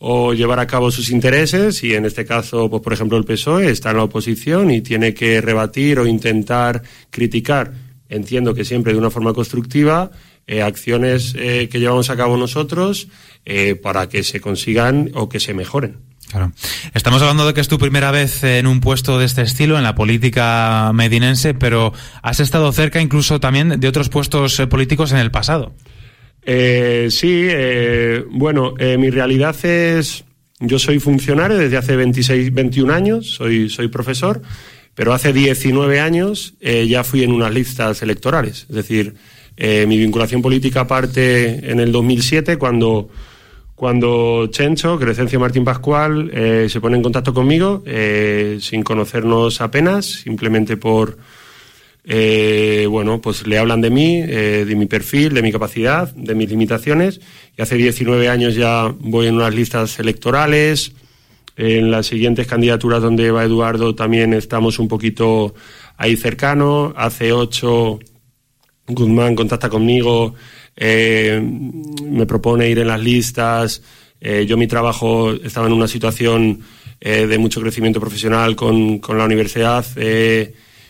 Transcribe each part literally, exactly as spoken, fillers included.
o llevar a cabo sus intereses, y en este caso, pues por ejemplo, el P S O E está en la oposición y tiene que rebatir o intentar criticar, entiendo que siempre de una forma constructiva, eh, acciones eh, que llevamos a cabo nosotros eh, para que se consigan o que se mejoren. Claro. Estamos hablando de que es tu primera vez en un puesto de este estilo en la política medinense, pero has estado cerca incluso también de otros puestos eh, políticos en el pasado. Eh, sí, eh, bueno, eh, mi realidad es, yo soy funcionario desde hace veintiséis, veintiún años, soy, soy profesor, pero hace diecinueve años eh, ya fui en unas listas electorales. Es decir, eh, mi vinculación política parte en el dos mil siete cuando, cuando Chencho, Crescencio Martín Pascual, eh, se pone en contacto conmigo, eh, sin conocernos apenas, simplemente por... Eh, bueno, pues le hablan de mí, eh, de mi perfil, de mi capacidad, de mis limitaciones, y hace diecinueve años ya voy en unas listas electorales. En las siguientes candidaturas donde va Eduardo también estamos un poquito ahí cercano. Hace ocho Guzmán contacta conmigo, eh, me propone ir en las listas. Eh, yo mi trabajo estaba en una situación eh, de mucho crecimiento profesional con, con la universidad, eh,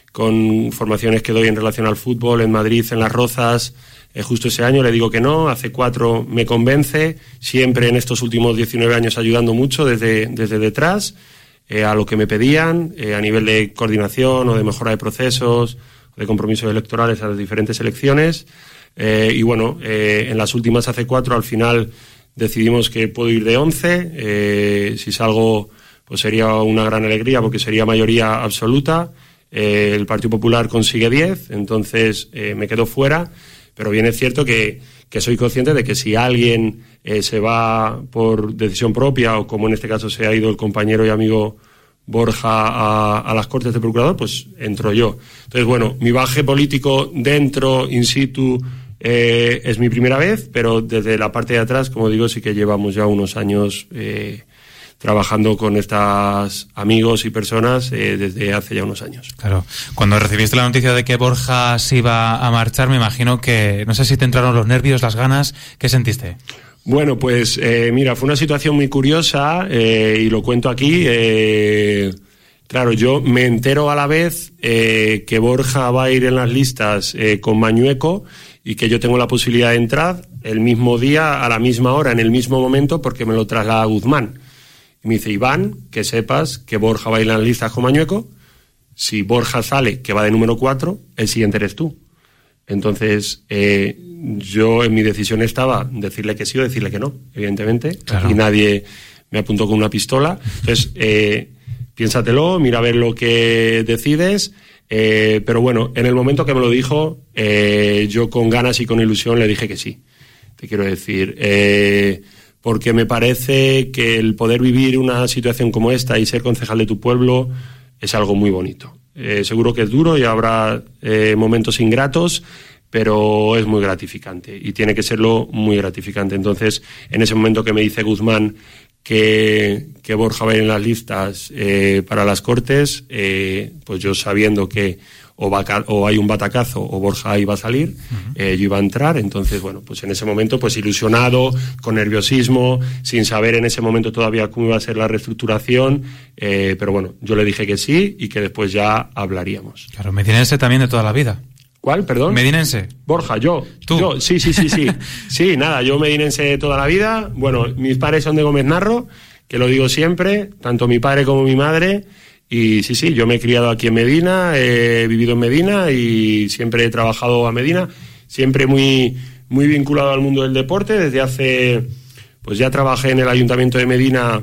con formaciones que doy en relación al fútbol, en Madrid, en Las Rozas. Eh, justo ese año le digo que no, hace cuatro me convence, siempre en estos últimos diecinueve años ayudando mucho desde, desde detrás, eh, a lo que me pedían, eh, a nivel de coordinación o de mejora de procesos, de compromisos electorales a las diferentes elecciones. Eh, y bueno, eh, en las últimas hace cuatro, al final decidimos que puedo ir de once, eh, si salgo pues sería una gran alegría porque sería mayoría absoluta. Eh, el Partido Popular consigue diez, entonces eh, me quedo fuera, pero bien es cierto que, que soy consciente de que si alguien eh, se va por decisión propia, o como en este caso se ha ido el compañero y amigo Borja a, a las Cortes de Procurador, pues entro yo. Entonces, bueno, mi baje político dentro, in situ, eh, es mi primera vez, pero desde la parte de atrás, como digo, sí que llevamos ya unos años eh, trabajando con estos amigos y personas eh, desde hace ya unos años. Claro. Cuando recibiste la noticia de que Borja se iba a marchar, me imagino que, no sé si te entraron los nervios, las ganas, ¿qué sentiste? Bueno, pues eh, mira, fue una situación muy curiosa eh, y lo cuento aquí. Eh, claro, yo me entero a la vez eh, que Borja va a ir en las listas eh, con Mañueco y que yo tengo la posibilidad de entrar el mismo día, a la misma hora, en el mismo momento, porque me lo traslada Guzmán. Y me dice, Iván, que sepas que Borja va a ir en las listas con Mañueco. Si Borja sale, que va de número cuatro, el siguiente eres tú. Entonces, eh, yo en mi decisión estaba decirle que sí o decirle que no, evidentemente. Claro. Y nadie me apuntó con una pistola. Entonces, eh, piénsatelo, mira a ver lo que decides. Eh, pero bueno, en el momento que me lo dijo, eh, yo con ganas y con ilusión le dije que sí. Te quiero decir, eh, porque me parece que el poder vivir una situación como esta y ser concejal de tu pueblo es algo muy bonito. Eh, seguro que es duro y habrá eh, momentos ingratos, pero es muy gratificante y tiene que serlo muy gratificante. Entonces, en ese momento que me dice Guzmán que, que Borja va a ir en las listas eh, para las Cortes, eh, pues yo sabiendo que o, va, o hay un batacazo o Borja ahí va a salir, uh-huh. eh, yo iba a entrar. Entonces, bueno, pues en ese momento pues ilusionado, con nerviosismo, sin saber en ese momento todavía cómo iba a ser la reestructuración, eh, pero bueno, yo le dije que sí y que después ya hablaríamos. Claro, medinense también de toda la vida. ¿Cuál, perdón? Medinense. Borja, yo. ¿Tú? Yo, sí, sí, sí, sí. Sí, nada, yo medinense de toda la vida. Bueno, mis padres son de Gómez Narro, que lo digo siempre, tanto mi padre como mi madre. Y sí, sí, yo me he criado aquí en Medina, he vivido en Medina y siempre he trabajado a Medina, siempre muy, muy vinculado al mundo del deporte. Desde hace, pues ya trabajé en el Ayuntamiento de Medina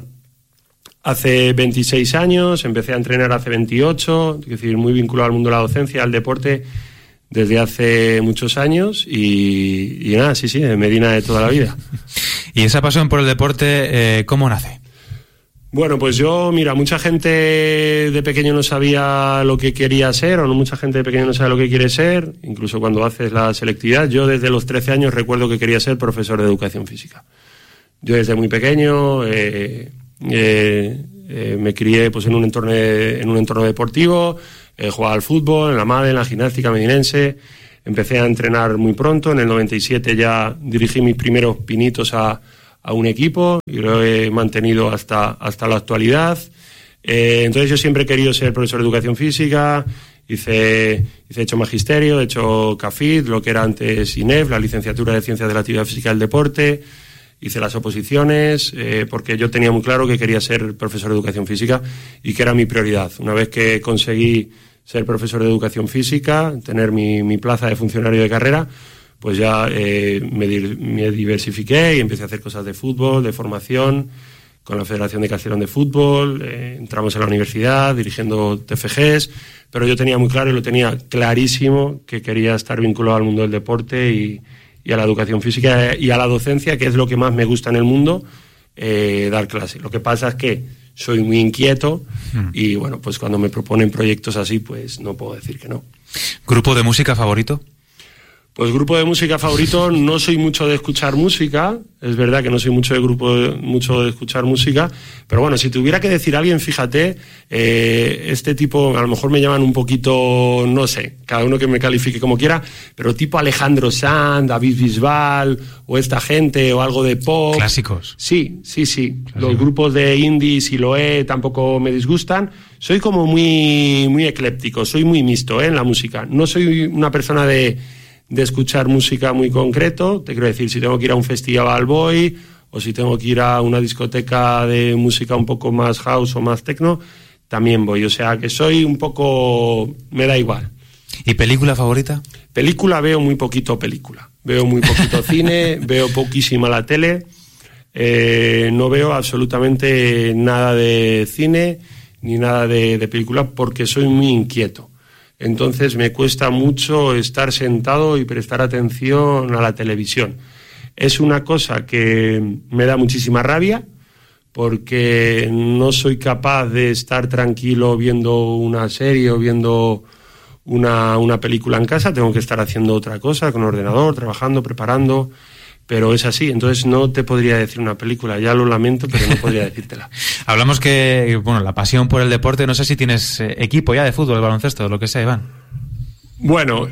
hace veintiséis años, empecé a entrenar hace veintiocho, es decir, muy vinculado al mundo de la docencia, al deporte, desde hace muchos años y, y nada, sí, sí, en Medina de toda la vida. ¿Y esa pasión por el deporte, eh, cómo nace? Bueno, pues yo, mira, mucha gente de pequeño no sabía lo que quería ser, o no mucha gente de pequeño no sabe lo que quiere ser, incluso cuando haces la selectividad. Yo desde los trece años recuerdo que quería ser profesor de educación física. Yo desde muy pequeño eh, eh, eh, me crié pues en un entorno de, en un entorno deportivo, eh, jugaba al fútbol, en la MADE, en la gimnástica medinense. Empecé a entrenar muy pronto, en el noventa y siete ya dirigí mis primeros pinitos a a un equipo y lo he mantenido hasta, hasta la actualidad. Eh, entonces yo siempre he querido ser profesor de educación física, hice, hice he hecho magisterio, he hecho CAFID, lo que era antes I N E F, la licenciatura de Ciencias de la Actividad Física y del Deporte, hice las oposiciones, eh, porque yo tenía muy claro que quería ser profesor de educación física y que era mi prioridad. Una vez que conseguí ser profesor de educación física, tener mi, mi plaza de funcionario de carrera, pues ya eh, me, me diversifiqué y empecé a hacer cosas de fútbol, de formación, con la Federación de Castellón de Fútbol, eh, entramos en la universidad dirigiendo T F Gs, pero yo tenía muy claro y lo tenía clarísimo que quería estar vinculado al mundo del deporte y, y a la educación física y a la docencia, que es lo que más me gusta en el mundo, eh, dar clase. Lo que pasa es que soy muy inquieto y bueno, pues cuando me proponen proyectos así, pues no puedo decir que no. ¿Grupo de música favorito? Pues grupo de música favorito, no soy mucho de escuchar música, es verdad que no soy mucho de grupo de, mucho de escuchar música, pero bueno, si tuviera que decir a alguien, fíjate, eh, este tipo, a lo mejor me llaman un poquito, no sé, cada uno que me califique como quiera, pero tipo Alejandro Sanz, David Bisbal, o esta gente, o algo de pop. Clásicos. Sí, sí, sí. Clásicos. Los grupos de indie, si lo he, tampoco me disgustan. Soy como muy, muy ecléptico, soy muy mixto, ¿eh? En la música. No soy una persona de de escuchar música muy concreto, te quiero decir, si tengo que ir a un festival voy, o si tengo que ir a una discoteca de música un poco más house o más techno, también voy, o sea que soy un poco, me da igual. ¿Y película favorita? Película veo muy poquito película, veo muy poquito cine, veo poquísima la tele, eh, no veo absolutamente nada de cine ni nada de, de película porque soy muy inquieto. Entonces me cuesta mucho estar sentado y prestar atención a la televisión. Es una cosa que me da muchísima rabia porque no soy capaz de estar tranquilo viendo una serie o viendo una, una película en casa. Tengo que estar haciendo otra cosa con ordenador, trabajando, preparando, pero es así. Entonces no te podría decir una película, ya lo lamento, pero no podría decírtela. Hablamos que, bueno, la pasión por el deporte, no sé si tienes eh, equipo ya de fútbol, de baloncesto, lo que sea, Iván. Bueno,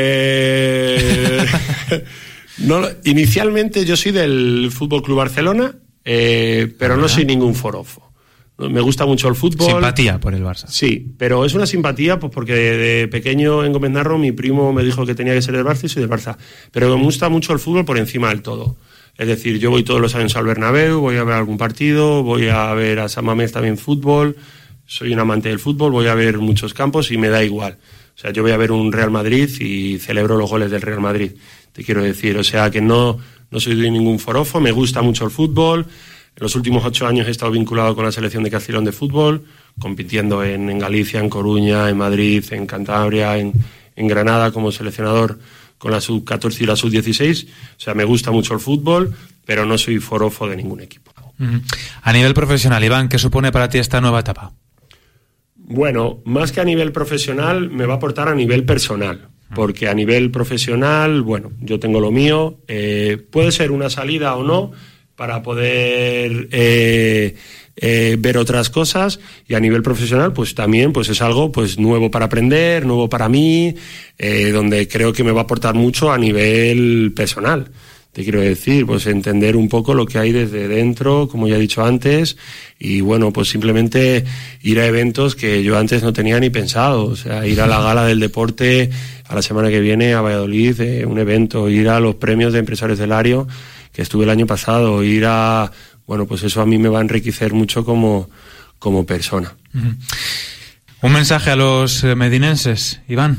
eh... no, inicialmente yo soy del Fútbol Club Barcelona, eh, pero ¿verdad? No soy ningún forofo. Me gusta mucho el fútbol. Simpatía por el Barça. Sí, pero es una simpatía pues porque de, de pequeño en Gomendarro mi primo me dijo que tenía que ser del Barça y soy del Barça. Pero me gusta mucho el fútbol por encima del todo. Es decir, yo voy todos los años al Bernabéu, voy a ver algún partido, voy a ver a San Mamés también fútbol, soy un amante del fútbol, voy a ver muchos campos y me da igual. O sea, yo voy a ver un Real Madrid y celebro los goles del Real Madrid, te quiero decir. O sea, que no, no soy de ningún forofo, me gusta mucho el fútbol. En los últimos ocho años he estado vinculado con la selección de Castellón de fútbol, compitiendo en, en Galicia, en Coruña, en Madrid, en Cantabria, en, en Granada como seleccionador con la sub catorce y la sub dieciséis. O sea, me gusta mucho el fútbol, pero no soy forofo de ningún equipo. Uh-huh. A nivel profesional, Iván, ¿qué supone para ti esta nueva etapa? Bueno, más que a nivel profesional, me va a aportar a nivel personal. Porque a nivel profesional, bueno, yo tengo lo mío, eh, puede ser una salida o no, para poder eh, eh, ver otras cosas, y a nivel profesional pues también pues es algo pues nuevo para aprender, nuevo para mí, eh, donde creo que me va a aportar mucho a nivel personal. Te quiero decir, pues entender un poco lo que hay desde dentro, como ya he dicho antes, y bueno, pues simplemente ir a eventos que yo antes no tenía ni pensado, o sea, ir a la gala del deporte a la semana que viene a Valladolid, eh, un evento, ir a los premios de empresarios del Lario, que estuve el año pasado, ir a... Bueno, pues eso a mí me va a enriquecer mucho como, como persona. Uh-huh. ¿Un mensaje a los medinenses, Iván?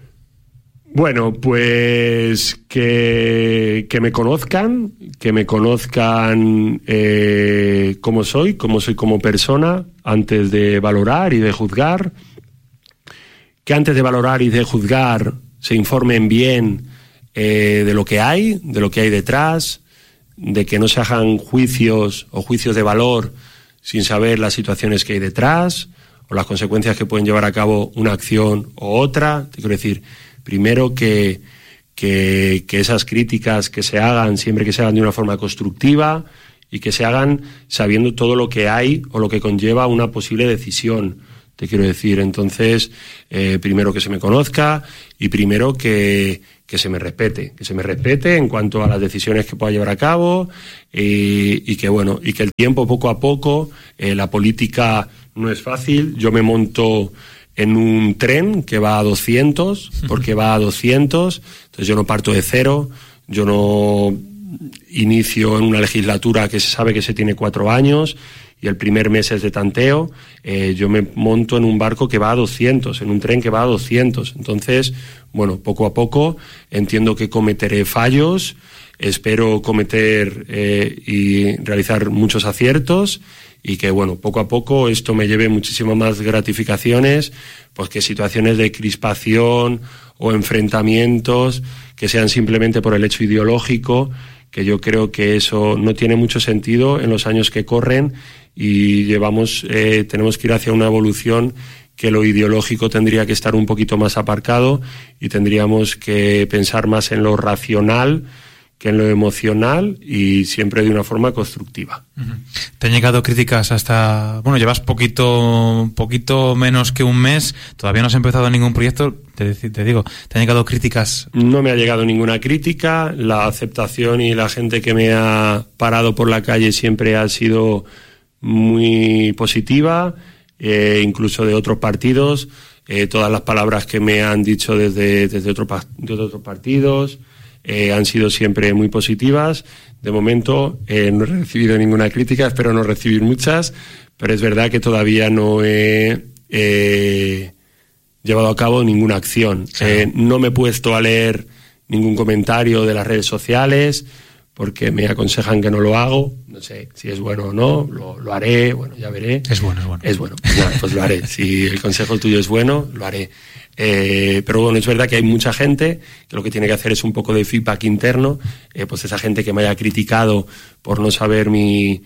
Bueno, pues que, que me conozcan, que me conozcan eh, cómo soy, cómo soy como persona, antes de valorar y de juzgar, que antes de valorar y de juzgar se informen bien eh, de lo que hay, de lo que hay detrás, de que no se hagan juicios o juicios de valor sin saber las situaciones que hay detrás o las consecuencias que pueden llevar a cabo una acción o otra. Te quiero decir, primero que, que, que esas críticas que se hagan, siempre que se hagan de una forma constructiva y que se hagan sabiendo todo lo que hay o lo que conlleva una posible decisión. te quiero decir. Entonces, eh, primero que se me conozca y primero que, que se me respete, que se me respete en cuanto a las decisiones que pueda llevar a cabo y, y que, bueno, y que el tiempo poco a poco, eh, la política no es fácil. Yo me monto en un tren que va a doscientos, porque va a doscientos, entonces yo no parto de cero, yo no inicio en una legislatura que se sabe que se tiene cuatro años y el primer mes es de tanteo. Eh, yo me monto en un barco que va a doscientos, en un tren que va a doscientos. Entonces, bueno, poco a poco entiendo que cometeré fallos, espero cometer eh, y realizar muchos aciertos y que, bueno, poco a poco esto me lleve muchísimas más gratificaciones, pues que situaciones de crispación o enfrentamientos que sean simplemente por el hecho ideológico, que yo creo que eso no tiene mucho sentido en los años que corren y llevamos, eh, tenemos que ir hacia una evolución que lo ideológico tendría que estar un poquito más aparcado y tendríamos que pensar más en lo racional que en lo emocional y siempre de una forma constructiva. Uh-huh. Te han llegado críticas hasta... Bueno, llevas poquito poquito menos que un mes, todavía no has empezado ningún proyecto, te, te digo, ¿te han llegado críticas? No me ha llegado ninguna crítica, la aceptación y la gente que me ha parado por la calle siempre ha sido muy positiva, eh, incluso de otros partidos, eh, todas las palabras que me han dicho desde, desde, otro, desde otros partidos... Eh, han sido siempre muy positivas. De momento eh, no he recibido ninguna crítica, espero no recibir muchas, pero es verdad que todavía no he eh, llevado a cabo ninguna acción. Sí. Eh, no me he puesto a leer ningún comentario de las redes sociales porque me aconsejan que no lo hago. No sé si es bueno o no, lo, lo haré, bueno, ya veré. Es bueno, es bueno. Es bueno, pues, nada, pues lo haré. Si el consejo tuyo es bueno, lo haré. Eh, pero bueno, es verdad que hay mucha gente que lo que tiene que hacer es un poco de feedback interno, eh, pues esa gente que me haya criticado por no saber mi,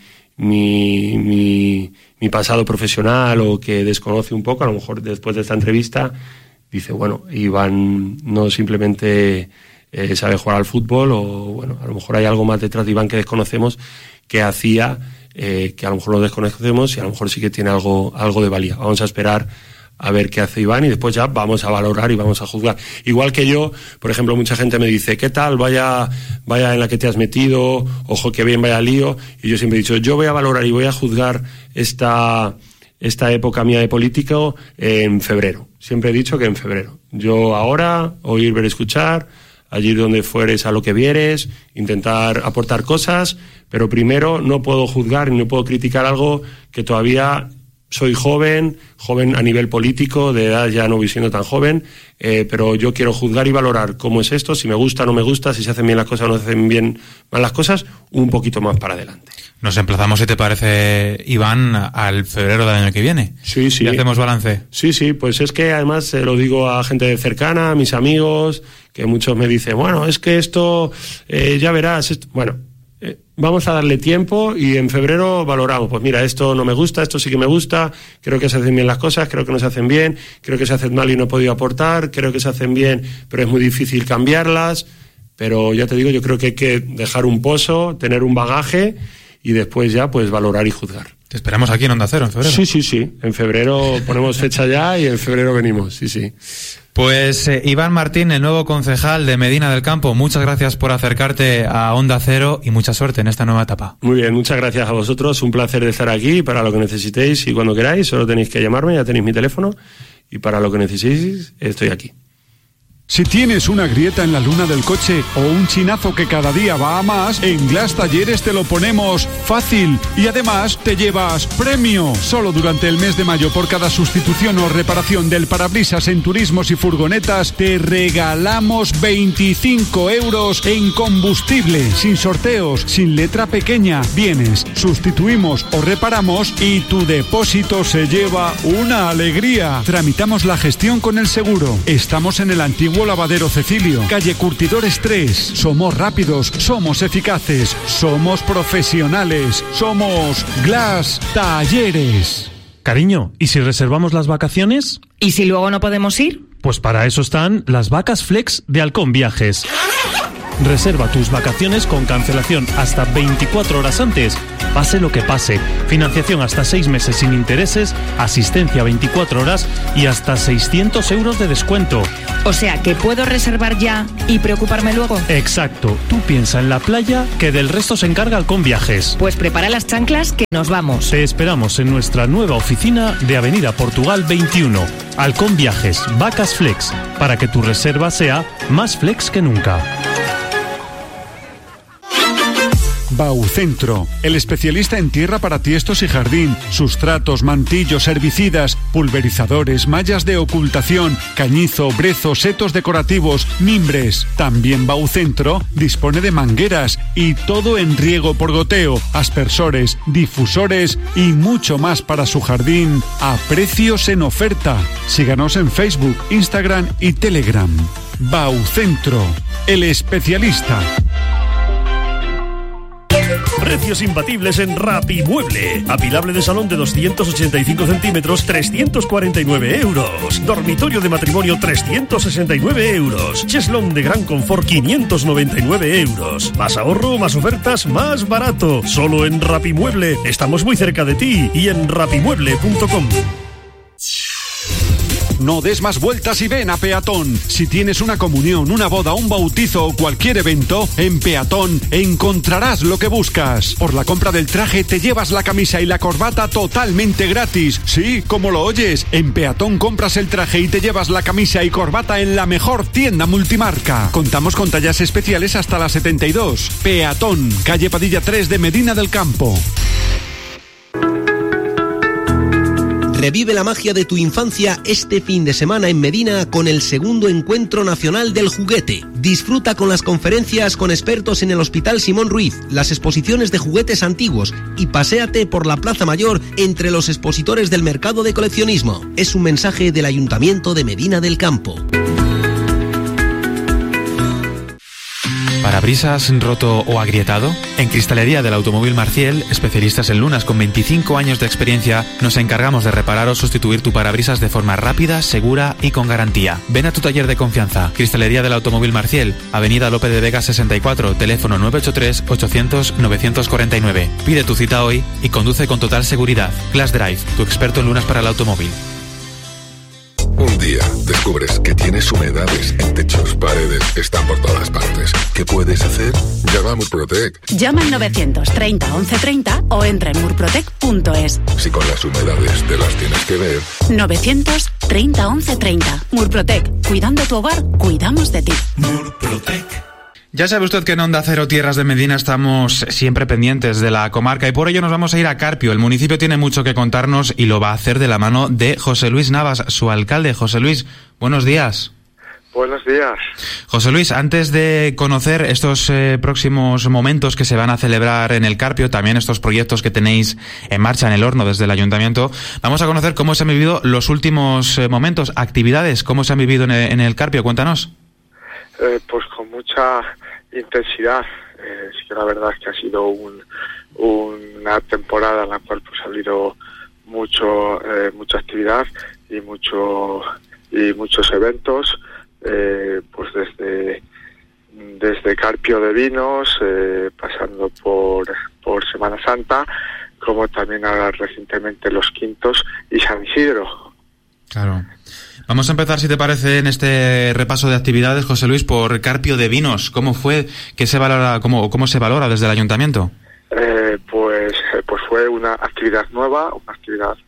mi, mi, mi pasado profesional o que desconoce un poco, a lo mejor después de esta entrevista dice, bueno, Iván no simplemente eh, sabe jugar al fútbol o bueno, a lo mejor hay algo más detrás de Iván que desconocemos que hacía, eh, que a lo mejor lo desconocemos y a lo mejor sí que tiene algo, algo de valía. Vamos a esperar a ver qué hace Iván y después ya vamos a valorar y vamos a juzgar. Igual que yo, por ejemplo, mucha gente me dice, ¿qué tal? Vaya, vaya en la que te has metido, ojo que bien, vaya lío. Y yo siempre he dicho, yo voy a valorar y voy a juzgar esta, esta época mía de político en febrero. Siempre he dicho que en febrero. Yo ahora, oír, ver, escuchar, allí donde fueres a lo que vieres, intentar aportar cosas, pero primero no puedo juzgar ni no puedo criticar algo que todavía... Soy joven, joven a nivel político, de edad ya no voy siendo tan joven, eh, pero yo quiero juzgar y valorar cómo es esto, si me gusta o no me gusta, si se hacen bien las cosas o no se hacen bien mal las cosas, un poquito más para adelante. Nos emplazamos, si te parece, Iván, al febrero del año que viene. Sí, sí. ¿Y hacemos balance? Sí, sí, pues es que además se lo digo a gente cercana, a mis amigos, que muchos me dicen, bueno, es que esto, eh, ya verás, esto... bueno... Eh, vamos a darle tiempo y en febrero valoramos, pues mira, esto no me gusta, esto sí que me gusta, creo que se hacen bien las cosas, creo que no se hacen bien, creo que se hacen mal y no he podido aportar, creo que se hacen bien pero es muy difícil cambiarlas, pero ya te digo, yo creo que hay que dejar un pozo, tener un bagaje y después ya pues valorar y juzgar. Te esperamos aquí en Onda Cero en febrero. Sí, sí, sí, en febrero ponemos fecha ya y en febrero venimos, sí, sí. Pues eh, Iván Martín, el nuevo concejal de Medina del Campo, muchas gracias por acercarte a Onda Cero y mucha suerte en esta nueva etapa. Muy bien, muchas gracias a vosotros, un placer de estar aquí para lo que necesitéis y cuando queráis, solo tenéis que llamarme, ya tenéis mi teléfono y para lo que necesitéis estoy aquí. Si tienes una grieta en la luna del coche o un chinazo que cada día va a más, en Glass Talleres te lo ponemos fácil y además te llevas premio. Solo durante el mes de mayo por cada sustitución o reparación del parabrisas en turismos y furgonetas te regalamos veinticinco euros en combustible, sin sorteos, sin letra pequeña. Vienes, sustituimos o reparamos y tu depósito se lleva una alegría. Tramitamos la gestión con el seguro. Estamos en el antiguo Lavadero Cecilio, calle Curtidores tres. Somos rápidos, somos eficaces, somos profesionales, somos Glass Talleres. Cariño, ¿y si reservamos las vacaciones? ¿Y si luego no podemos ir? Pues para eso están las vacas flex de Halcón Viajes. Reserva tus vacaciones con cancelación hasta veinticuatro horas antes. Pase lo que pase. Financiación hasta seis meses sin intereses, asistencia veinticuatro horas y hasta seiscientos euros de descuento. O sea, que puedo reservar ya y preocuparme luego. Exacto. Tú piensa en la playa, que del resto se encarga Halcón Viajes. Pues prepara las chanclas que nos vamos. Te esperamos en nuestra nueva oficina de Avenida Portugal veintiuno. Halcón Viajes, Vacas Flex, para que tu reserva sea más flex que nunca. Baucentro, el especialista en tierra para tiestos y jardín, sustratos, mantillos, herbicidas, pulverizadores, mallas de ocultación, cañizo, brezo, setos decorativos, mimbres. También Baucentro dispone de mangueras y todo en riego por goteo, aspersores, difusores y mucho más para su jardín a precios en oferta. Síganos en Facebook, Instagram y Telegram. Baucentro, el especialista. Precios imbatibles en Rapimueble. Apilable de salón de doscientos ochenta y cinco centímetros, trescientos cuarenta y nueve euros. Dormitorio de matrimonio, trescientos sesenta y nueve euros. Cheslón de gran confort, quinientos noventa y nueve euros. Más ahorro, más ofertas, más barato. Solo en Rapimueble. Estamos muy cerca de ti y en rapimueble punto com. No des más vueltas y ven a Peatón. Si tienes una comunión, una boda, un bautizo o cualquier evento, en Peatón encontrarás lo que buscas. Por la compra del traje te llevas la camisa y la corbata totalmente gratis. Sí, como lo oyes, en Peatón compras el traje y te llevas la camisa y corbata en la mejor tienda multimarca. Contamos con tallas especiales hasta la setenta y dos. Peatón, calle Padilla tres de Medina del Campo. Revive la magia de tu infancia este fin de semana en Medina con el segundo Encuentro Nacional del Juguete. Disfruta con las conferencias con expertos en el Hospital Simón Ruiz, las exposiciones de juguetes antiguos y paséate por la Plaza Mayor entre los expositores del mercado de coleccionismo. Es un mensaje del Ayuntamiento de Medina del Campo. ¿Parabrisas roto o agrietado? En Cristalería del Automóvil Marciel, especialistas en lunas con veinticinco años de experiencia, nos encargamos de reparar o sustituir tu parabrisas de forma rápida, segura y con garantía. Ven a tu taller de confianza. Cristalería del Automóvil Marciel, Avenida Lope de Vega sesenta y cuatro, teléfono nueve ocho tres, ochocientos, novecientos cuarenta y nueve. Pide tu cita hoy y conduce con total seguridad. Glass Drive, tu experto en lunas para el automóvil. Un día descubres que tienes humedades en techos, paredes, están por todas partes. ¿Qué puedes hacer? Llama a Murprotec. Llama al novecientos treinta once treinta o entra en murprotec punto es. Si con las humedades te las tienes que ver. novecientos treinta once treinta. Murprotec. Cuidando tu hogar, cuidamos de ti. Murprotec. Ya sabe usted que en Onda Cero Tierras de Medina estamos siempre pendientes de la comarca y por ello nos vamos a ir a Carpio. El municipio tiene mucho que contarnos y lo va a hacer de la mano de José Luis Navas, su alcalde. José Luis, buenos días. Buenos días. José Luis, antes de conocer estos eh, próximos momentos que se van a celebrar en el Carpio, también estos proyectos que tenéis en marcha en el horno desde el ayuntamiento, vamos a conocer cómo se han vivido los últimos eh, momentos, actividades, cómo se han vivido en el, en el Carpio. Cuéntanos. Eh, pues con mucha intensidad. Eh, sí que la verdad es que ha sido un, una temporada en la cual pues ha habido mucho eh, mucha actividad y mucho y muchos eventos, eh, pues desde desde Carpio de Vinos, eh, pasando por por Semana Santa, como también ahora recientemente Los Quintos y San Isidro. Claro. Vamos a empezar, si te parece, en este repaso de actividades, José Luis, por Carpio de Vinos. ¿Cómo fue? ¿Qué se valora? ¿Cómo, cómo se valora desde el ayuntamiento? Eh, pues, pues fue una actividad nueva, una actividad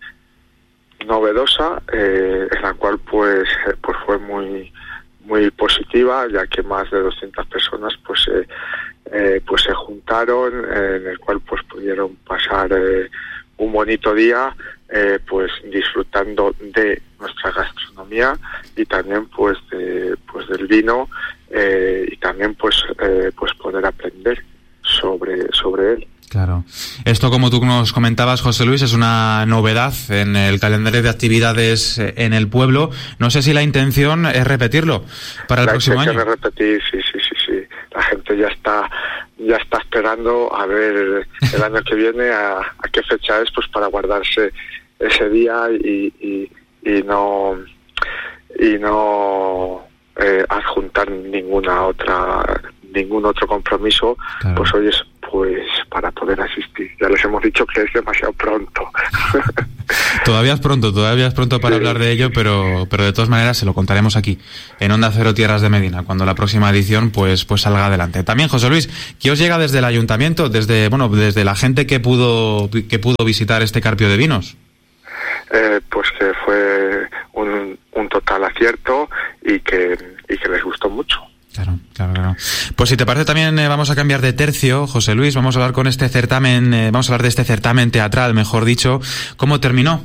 novedosa, eh, en la cual pues, pues fue muy, muy positiva, ya que más de doscientas personas pues, eh, eh, pues se juntaron, eh, en el cual pues pudieron pasar eh, un bonito día, eh, pues disfrutando de nuestra gastronomía y también pues de, pues del vino, eh, y también pues eh, pues poder aprender sobre sobre él. Claro. Esto, como tú nos comentabas, José Luis, es una novedad en el calendario de actividades en el pueblo. No sé si la intención es repetirlo para el la próximo año. La intención es repetir, sí, sí, sí, sí. La gente ya está ya está esperando a ver el año que viene a, a qué fecha es, pues para guardarse ese día y, y, y no y no eh, adjuntar ninguna otra ningún otro compromiso, claro. Pues hoy es pues para poder asistir. Ya les hemos dicho que es demasiado pronto. Todavía es pronto, todavía es pronto para sí, hablar de ello, pero pero de todas maneras se lo contaremos aquí, en Onda Cero Tierras de Medina, cuando la próxima edición pues pues salga adelante. También, José Luis, ¿qué os llega desde el ayuntamiento, desde bueno desde la gente que pudo que pudo visitar este Carpio de Vinos? Eh, pues que fue un, un total acierto y que y que les gustó mucho. Claro, claro, claro. Pues si te parece también eh, vamos a cambiar de tercio, José Luis, vamos a hablar con este certamen, eh, vamos a hablar de este certamen teatral, mejor dicho. ¿Cómo terminó?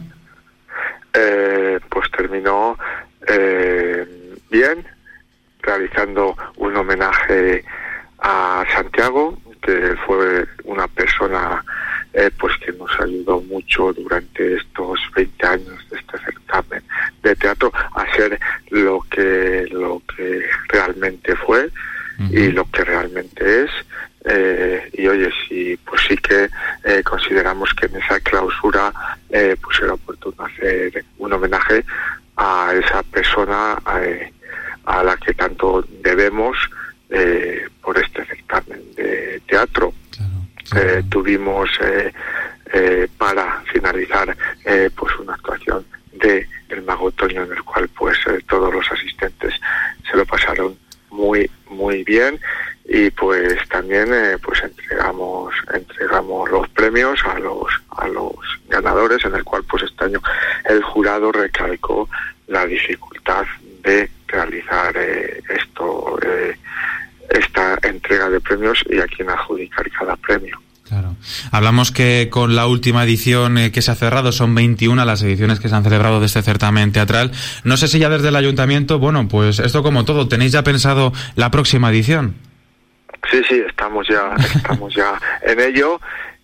Eh, pues terminó eh, bien, realizando un homenaje a Santiago, que fue una persona eh, pues que nos ayudó mucho durante estos veinte años de este certamen de teatro a ser lo que lo que realmente fue uh-huh. y lo que realmente es. Eh, y oye, sí, pues sí que eh, consideramos que en esa clausura eh, pues era oportuno hacer un homenaje a esa persona eh, a la que tanto debemos eh, por este certamen de teatro. Claro, claro. Eh, tuvimos eh, eh, para finalizar eh, pues una actuación de El Mago Toño, en el cual pues eh, todos los asistentes se lo pasaron muy muy bien, y pues también eh, pues entregamos entregamos los premios a los a los ganadores, en el cual pues este año el jurado recalcó la dificultad de realizar eh, esto eh, esta entrega de premios y a quién adjudicar cada premio. Claro. Hablamos que con la última edición eh, que se ha cerrado son veintiuna las ediciones que se han celebrado de este certamen teatral. No sé si ya desde el ayuntamiento, bueno, pues esto como todo, ¿tenéis ya pensado la próxima edición? Sí, sí, estamos ya estamos ya en ello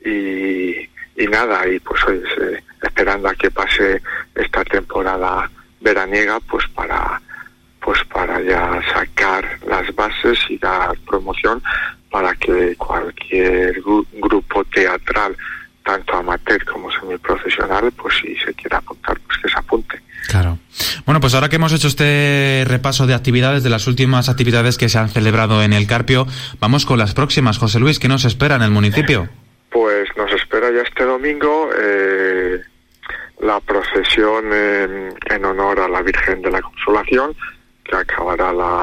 y, y nada, y pues hoy eh, esperando a que pase esta temporada veraniega, pues para pues para ya sacar las bases y dar promoción para que cualquier gru- grupo teatral, tanto amateur como semiprofesional, pues si se quiere apuntar, pues que se apunte. Claro. Bueno, pues ahora que hemos hecho este repaso de actividades, de las últimas actividades que se han celebrado en el Carpio, vamos con las próximas. José Luis, ¿qué nos espera en el municipio? Pues nos espera ya este domingo eh, la procesión en, en honor a la Virgen de la Consolación, que acabará la,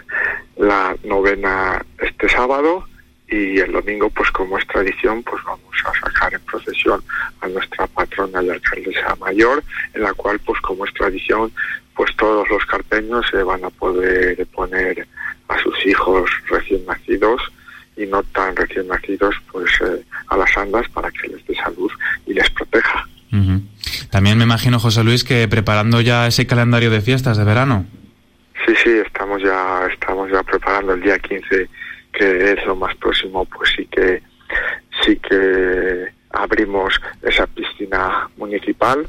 la novena este sábado, y el domingo, pues como es tradición, pues vamos a sacar en procesión a nuestra patrona y alcaldesa mayor, en la cual, pues como es tradición, pues todos los carpeños se van a poder poner a sus hijos recién nacidos y no tan recién nacidos, pues eh, a las andas para que les dé salud y les proteja. Uh-huh. También me imagino, José Luis, que preparando ya ese calendario de fiestas de verano. Sí, sí, estamos ya estamos ya preparando el día quince, que es lo más próximo, pues sí que sí que abrimos esa piscina municipal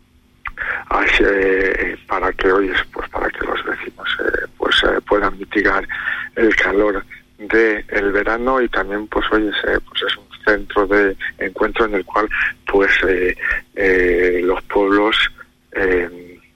así, eh, para que hoy pues para que los vecinos eh, pues eh, puedan mitigar el calor del verano, y también pues hoy es, eh, pues es un centro de encuentro en el cual pues eh, eh, los pueblos eh,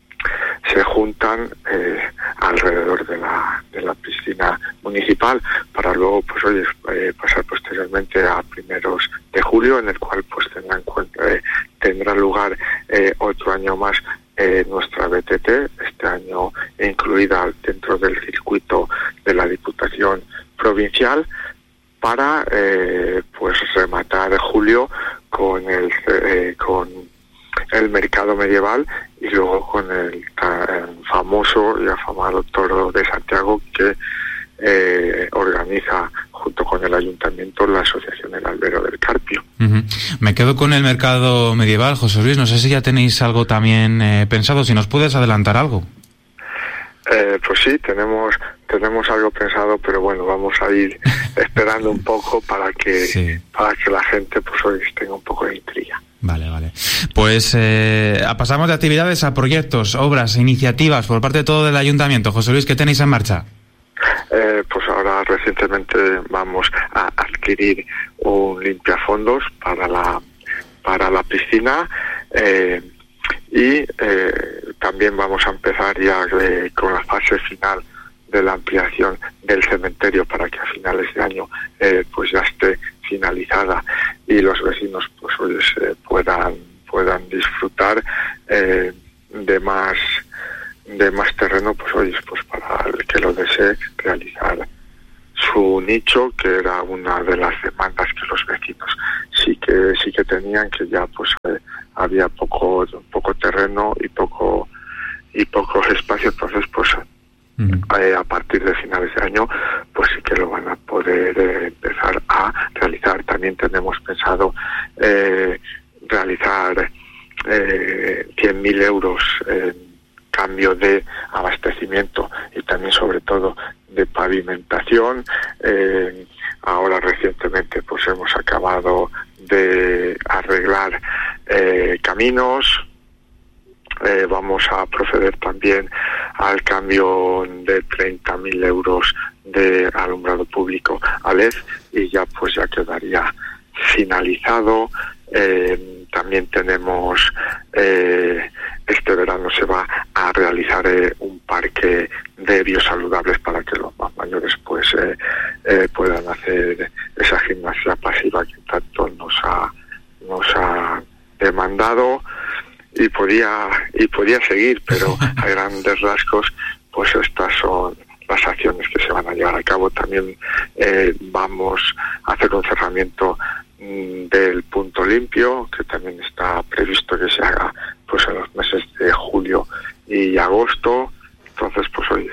se juntan eh, alrededor de la de la piscina municipal para luego pues oye eh, pasar posteriormente a primeros de julio, en el cual pues tendrá, eh, tendrá lugar eh, otro año más eh, nuestra B T T, este año incluida dentro del circuito de la Diputación Provincial, para eh, pues rematar julio con el eh, con el mercado medieval y luego con el, el famoso y afamado Toro de Santiago, que eh, organiza junto con el ayuntamiento la asociación El Albero del Carpio. Uh-huh. Me quedo con el mercado medieval, José Luis. No sé si ya tenéis algo también eh, pensado, si nos puedes adelantar algo. Eh, pues sí, tenemos tenemos algo pensado, pero bueno, vamos a ir esperando un poco para que sí. para que la gente pues hoy tenga un poco de intriga. Vale, vale. Pues eh, pasamos de actividades a proyectos, obras, iniciativas por parte de todo del ayuntamiento. José Luis, ¿qué tenéis en marcha? Eh, pues ahora recientemente vamos a adquirir un limpiafondos para la para la piscina eh, y eh, también vamos a empezar ya eh, con la fase final de la ampliación del cementerio para que a finales de año eh, pues ya esté finalizada y los vecinos pues oye, eh, puedan puedan disfrutar eh, de más de más terreno, pues oye, pues para el que lo desee realizar su nicho, que era una de las demandas que los vecinos sí que sí que tenían, que ya pues eh, había poco poco terreno y poco y pocos espacios, entonces pues uh-huh. eh, a partir de finales de año pues sí que lo van a poder eh, empezar a realizar. También tenemos pensado eh, realizar eh, cien mil euros en cambio de abastecimiento y también sobre todo de pavimentación. Eh, ahora recientemente pues hemos acabado de arreglar eh, caminos. Eh, vamos a proceder también al cambio de treinta mil euros de alumbrado público a L E D y ya pues ya quedaría finalizado. Eh, también tenemos eh, este verano se va a realizar eh, un parque de biosaludables para que los más mayores pues eh, eh, puedan hacer esa gimnasia pasiva que tanto nos ha nos ha demandado. Y podía y podía seguir, pero a grandes rasgos pues estas son las acciones que se van a llevar a cabo. También eh, vamos a hacer un cerramiento mm, del punto limpio, que también está previsto que se haga pues en los meses de julio y agosto. Entonces pues hoy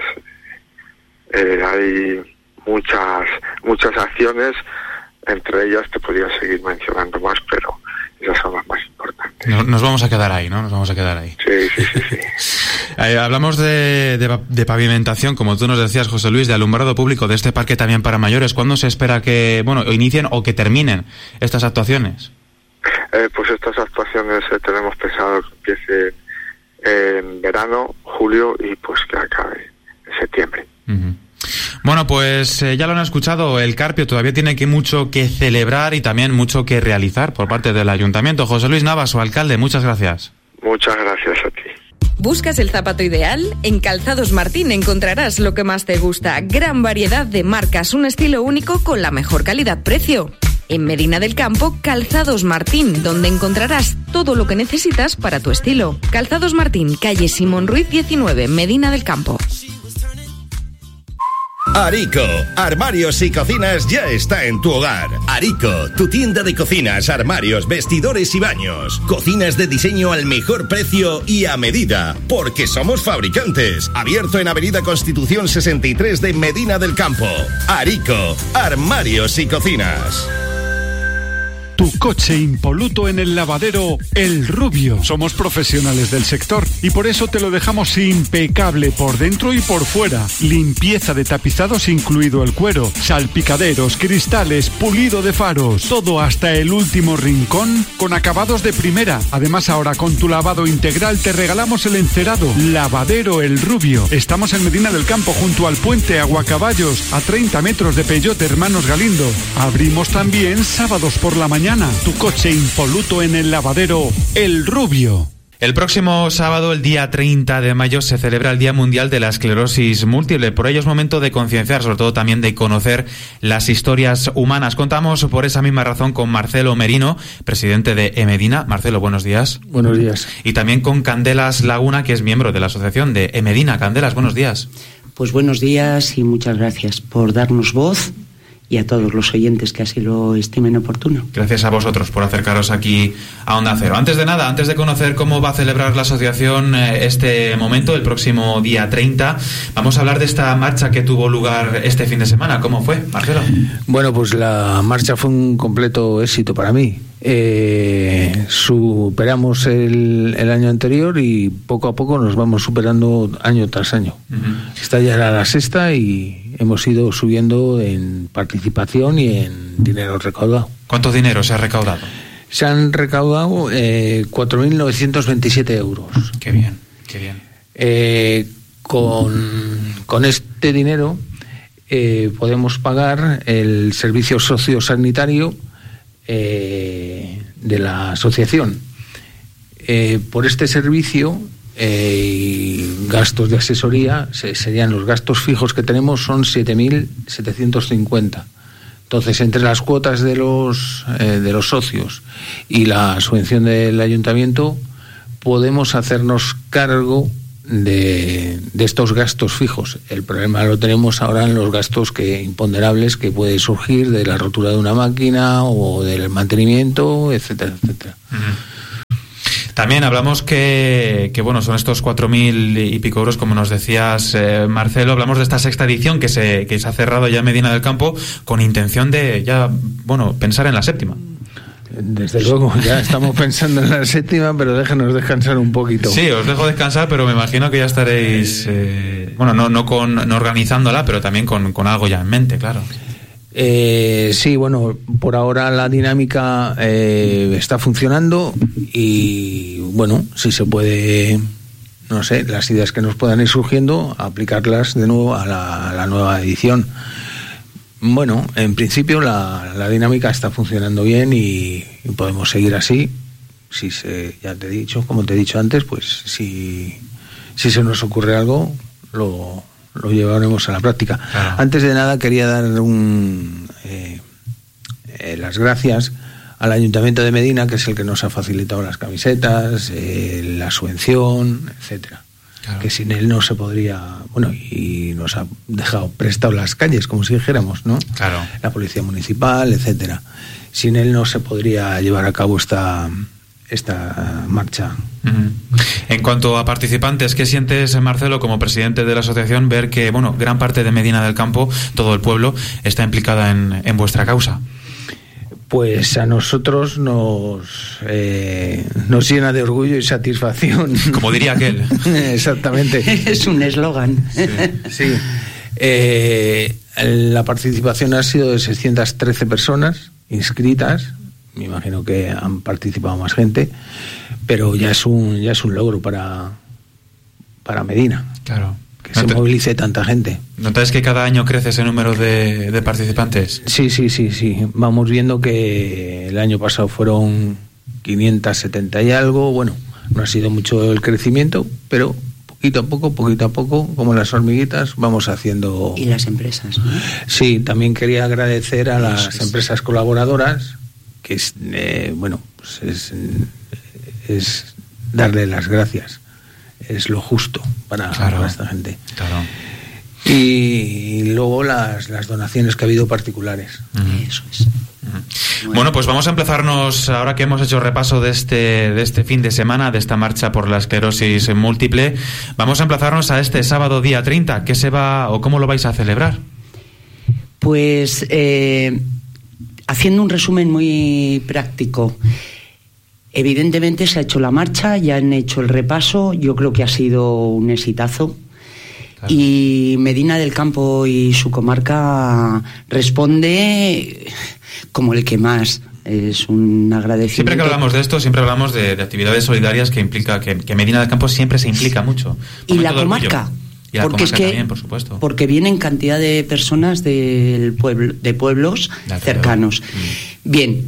eh, hay muchas muchas acciones, entre ellas te podría seguir mencionando más, pero esas son las más importantes. Nos, nos vamos a quedar ahí, ¿no? Nos vamos a quedar ahí. Sí, sí, sí, sí. eh, hablamos de, de, de pavimentación, como tú nos decías, José Luis, de alumbrado público, de este parque también para mayores. ¿Cuándo se espera que, bueno, inicien o que terminen estas actuaciones? Eh, pues estas actuaciones eh, tenemos pensado que empiece en verano, julio, y pues que acabe en septiembre. Uh-huh. Bueno, pues eh, ya lo han escuchado, el Carpio todavía tiene que mucho que celebrar y también mucho que realizar por parte del Ayuntamiento. José Luis Navas, su alcalde, muchas gracias. Muchas gracias a ti. ¿Buscas el zapato ideal? En Calzados Martín encontrarás lo que más te gusta. Gran variedad de marcas, un estilo único con la mejor calidad-precio. En Medina del Campo, Calzados Martín, donde encontrarás todo lo que necesitas para tu estilo. Calzados Martín, calle Simón Ruiz diecinueve, Medina del Campo. Arico, armarios y cocinas ya está en tu hogar. Arico, tu tienda de cocinas, armarios, vestidores y baños. Cocinas de diseño al mejor precio y a medida, porque somos fabricantes. Abierto en Avenida Constitución sesenta y tres de Medina del Campo. Arico, armarios y cocinas. Tu coche impoluto en el lavadero El Rubio. Somos profesionales del sector y por eso te lo dejamos impecable por dentro y por fuera. Limpieza de tapizados incluido el cuero, salpicaderos, cristales, pulido de faros, todo hasta el último rincón con acabados de primera. Además, ahora con tu lavado integral te regalamos el encerado. Lavadero El Rubio. Estamos en Medina del Campo junto al puente Aguacaballos, a treinta metros de Peyote Hermanos Galindo. Abrimos también sábados por la mañana. Tu coche impoluto en el lavadero El Rubio. El próximo sábado, el día treinta de mayo, se celebra el Día Mundial de la Esclerosis Múltiple. Por ello es momento de concienciar, sobre todo también de conocer las historias humanas. Contamos por esa misma razón con Marcelo Merino, presidente de EMEDINA. Marcelo, buenos días. Buenos días. Y también con Candelas Laguna, que es miembro de la asociación de EMEDINA. Candelas, buenos días. Pues buenos días y muchas gracias por darnos voz y a todos los oyentes que así lo estimen oportuno. Gracias a vosotros por acercaros aquí a Onda Cero. Antes de nada, antes de conocer cómo va a celebrar la asociación eh, este momento, el próximo día treinta, vamos a hablar de esta marcha que tuvo lugar este fin de semana. ¿Cómo fue, Marcelo? Bueno, pues la marcha fue un completo éxito para mí. Eh, superamos el, el año anterior y poco a poco nos vamos superando año tras año. Uh-huh. Esta ya era la sexta y hemos ido subiendo en participación y en dinero recaudado. ¿Cuánto dinero se ha recaudado? Se han recaudado eh, cuatro mil novecientos veintisiete euros. Qué bien, qué bien. Eh, con, con este dinero eh, podemos pagar el servicio sociosanitario eh, de la asociación. Eh, por este servicio eh, y gastos de asesoría, se, serían los gastos fijos que tenemos son siete mil setecientos cincuenta. Entonces, entre las cuotas de los eh, de los socios y la subvención del ayuntamiento, podemos hacernos cargo de, de estos gastos fijos. El problema lo tenemos ahora en los gastos que imponderables que puede surgir de la rotura de una máquina o del mantenimiento, etcétera, etcétera. Uh-huh. También hablamos que, que bueno, son estos cuatro mil y pico euros, como nos decías, eh, Marcelo. Hablamos de esta sexta edición que se, que se ha cerrado ya en Medina del Campo con intención de ya, bueno, pensar en la séptima. Desde luego, ya estamos pensando en la séptima, pero déjenos descansar un poquito. Sí, os dejo descansar, pero me imagino que ya estaréis, eh, bueno, no, no, con, no organizándola, pero también con, con algo ya en mente, claro. Eh, sí, bueno, por ahora la dinámica eh, está funcionando y, bueno, si se puede, no sé, las ideas que nos puedan ir surgiendo, aplicarlas de nuevo a la, a la nueva edición. Bueno, en principio la, la dinámica está funcionando bien y, y podemos seguir así. Si se, ya te he dicho, como te he dicho antes, pues si, si se nos ocurre algo, lo... lo llevaremos a la práctica. Claro. Antes de nada quería dar un, eh, eh, las gracias al Ayuntamiento de Medina, que es el que nos ha facilitado las camisetas, eh, la subvención, etcétera. Claro. Que sin él no se podría, bueno, y nos ha dejado prestado las calles, como si dijéramos, ¿no? Claro. La policía municipal, etcétera. Sin él no se podría llevar a cabo esta esta marcha. Uh-huh. En cuanto a participantes, ¿qué sientes, Marcelo, como presidente de la asociación, ver que, bueno, gran parte de Medina del Campo, todo el pueblo, está implicada en, en vuestra causa? Pues a nosotros nos eh, nos llena de orgullo y satisfacción. Como diría aquel. Exactamente. Es un eslogan. Sí. sí. Eh, la participación ha sido de seiscientas trece personas inscritas. Me imagino que han participado más gente, pero ya es un ya es un logro para para Medina. Claro. Que se movilice tanta gente. ¿Notáis que cada año crece ese número de, de participantes? Sí, sí, sí, sí. Vamos viendo que el año pasado fueron quinientas setenta y algo. Bueno, no ha sido mucho el crecimiento, pero poquito a poco, poquito a poco, como las hormiguitas, vamos haciendo... Y las empresas, ¿no? Sí, también quería agradecer a las empresas colaboradoras, que es, eh, bueno, pues es, es darle las gracias, es lo justo para, claro, para esta gente. Claro. Y luego las, las donaciones que ha habido particulares. Uh-huh. Eso es. Uh-huh. Bueno, pues vamos a empezarnos, ahora que hemos hecho repaso de este, de este fin de semana, de esta marcha por la esclerosis múltiple, vamos a emplazarnos a este sábado día treinta. ¿Qué se va o cómo lo vais a celebrar? Pues... Eh... Haciendo un resumen muy práctico, evidentemente se ha hecho la marcha, ya han hecho el repaso, yo creo que ha sido un exitazo. Claro. Y Medina del Campo y su comarca responde como el que más. Es un agradecimiento. Siempre que hablamos de esto, siempre hablamos de, de actividades solidarias que implica que, que Medina del Campo siempre se implica mucho. Y la comarca. Y la porque es que también, por supuesto. Porque vienen cantidad de personas del pueblo, de pueblos de cercanos. Mm. Bien,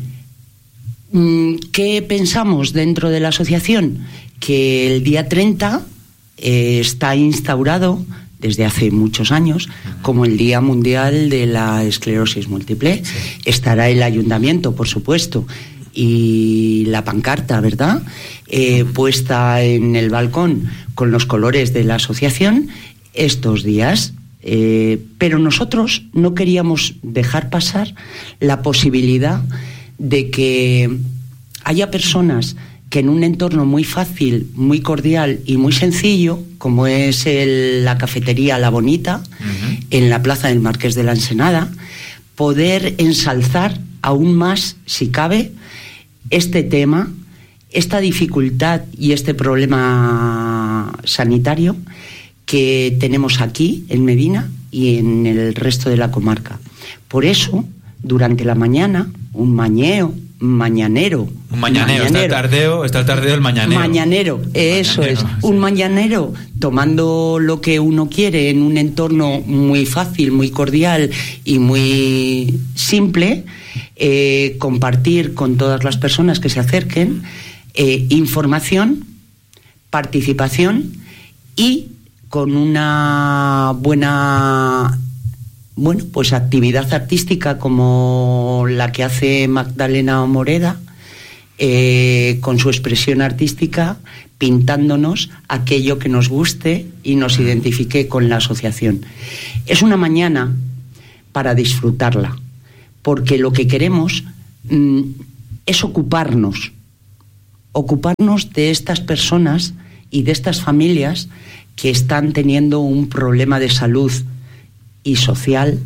¿qué pensamos dentro de la asociación? Que el día treinta eh, está instaurado desde hace muchos años uh-huh. como el Día Mundial de la Esclerosis Múltiple. Sí. Estará el ayuntamiento, por supuesto, y la pancarta, ¿verdad? Eh, uh-huh. Puesta en el balcón con los colores de la asociación estos días, eh, pero nosotros no queríamos dejar pasar la posibilidad de que haya personas que en un entorno muy fácil, muy cordial y muy sencillo, como es el, la cafetería La Bonita, uh-huh. en la plaza del Marqués de la Ensenada, poder ensalzar aún más, si cabe, este tema, esta dificultad y este problema sanitario que tenemos aquí en Medina y en el resto de la comarca. Por eso, durante la mañana, un mañeo, mañanero. Un mañanero, mañanero. Está el tardeo, está el tardeo del mañanero. Mañanero, eso mañanero, es. Sí. Un mañanero tomando lo que uno quiere en un entorno muy fácil, muy cordial y muy simple, eh, compartir con todas las personas que se acerquen eh, información participación y con una buena, bueno, pues actividad artística como la que hace Magdalena Moreda, eh, con su expresión artística, pintándonos aquello que nos guste y nos identifique con la asociación. Es una mañana para disfrutarla, porque lo que queremos mm, es ocuparnos, ocuparnos de estas personas y de estas familias que están teniendo un problema de salud y social,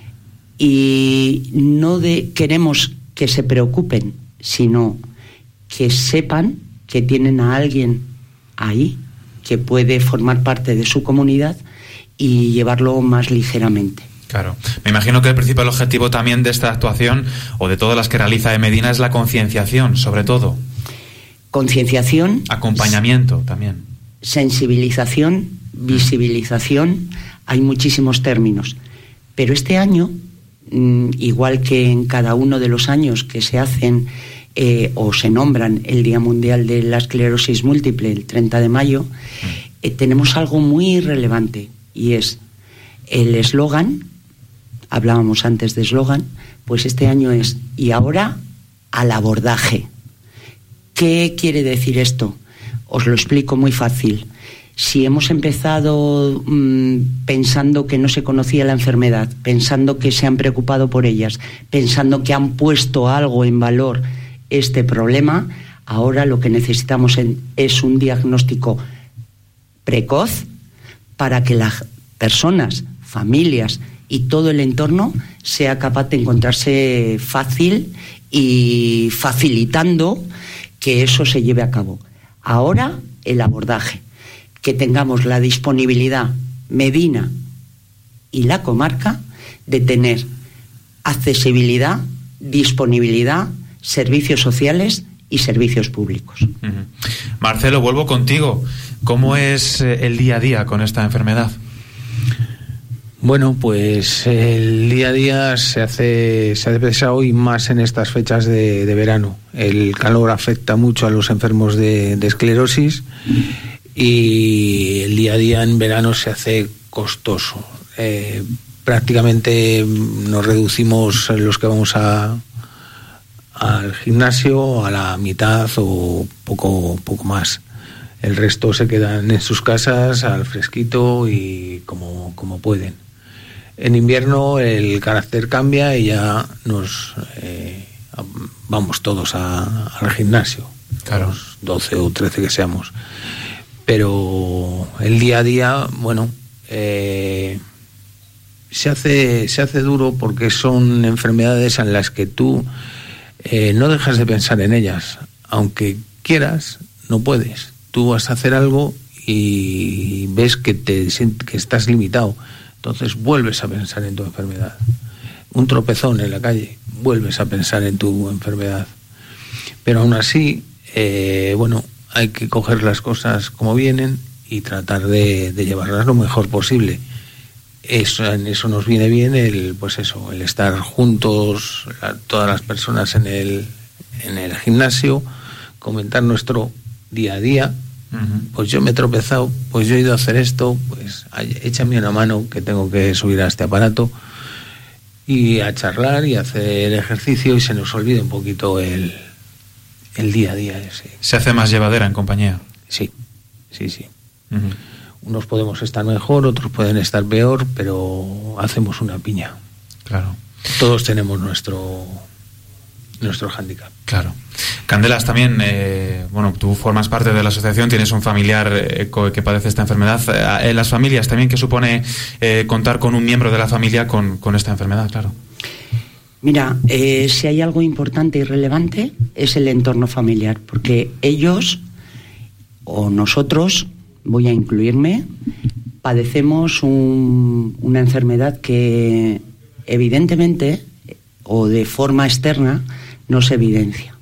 y no de, queremos que se preocupen, sino que sepan que tienen a alguien ahí que puede formar parte de su comunidad y llevarlo más ligeramente. Claro. Me imagino que el principal objetivo también de esta actuación, o de todas las que realiza Medina, es la concienciación, sobre todo. Concienciación. Acompañamiento también. Sensibilización, visibilización, hay muchísimos términos. Pero este año, igual que en cada uno de los años que se hacen eh, o se nombran el Día Mundial de la Esclerosis Múltiple, el treinta de mayo, eh, tenemos algo muy relevante, y es el eslogan. Hablábamos antes de eslogan, pues este año es "y ahora al abordaje". ¿Qué quiere decir esto? Os lo explico muy fácil. Si hemos empezado mmm, pensando que no se conocía la enfermedad, pensando que se han preocupado por ellas, pensando que han puesto algo en valor este problema, ahora lo que necesitamos en, es un diagnóstico precoz para que las personas, familias y todo el entorno sea capaz de encontrarse fácil y facilitando que eso se lleve a cabo. Ahora el abordaje, que tengamos la disponibilidad, Medina y la comarca, de tener accesibilidad, disponibilidad, servicios sociales y servicios públicos. Uh-huh. Marcelo, vuelvo contigo. ¿Cómo es el día a día con esta enfermedad? Bueno, pues el día a día se hace se hace pesado, y más en estas fechas de, de verano. El calor afecta mucho a los enfermos de, de esclerosis, y el día a día en verano se hace costoso. Eh, prácticamente nos reducimos los que vamos a al gimnasio a la mitad o poco poco más. El resto se quedan en sus casas al fresquito y como, como pueden. En invierno el carácter cambia y ya nos eh, vamos todos a, al gimnasio, claro, los doce o trece que seamos. Pero el día a día, bueno, eh, se hace se hace duro, porque son enfermedades en las que tú eh, no dejas de pensar en ellas, aunque quieras, no puedes. Tú vas a hacer algo y ves que te que estás limitado. Entonces vuelves a pensar en tu enfermedad. Un tropezón en la calle, vuelves a pensar en tu enfermedad. Pero aún así, eh, bueno, hay que coger las cosas como vienen y tratar de, de llevarlas lo mejor posible. Eso, en eso nos viene bien el, pues eso, el estar juntos, la, todas las personas en el, en el gimnasio, comentar nuestro día a día. Uh-huh. Pues yo me he tropezado, pues yo he ido a hacer esto, pues échame una mano que tengo que subir a este aparato, y a charlar y a hacer ejercicio, y se nos olvida un poquito el, el día a día ese. ¿Se hace más llevadera en compañía? Sí, sí, sí. Uh-huh. Unos podemos estar mejor, otros pueden estar peor, pero hacemos una piña. Claro. Todos tenemos nuestro nuestro hándicap. Claro. Candelas, también, eh, bueno, tú formas parte de la asociación, tienes un familiar eh, que padece esta enfermedad. Eh, las familias también, ¿qué supone eh, contar con un miembro de la familia con, con esta enfermedad? Claro. Mira, eh, si hay algo importante y relevante es el entorno familiar, porque ellos o nosotros, voy a incluirme, padecemos un, una enfermedad que evidentemente o de forma externa no se evidencia.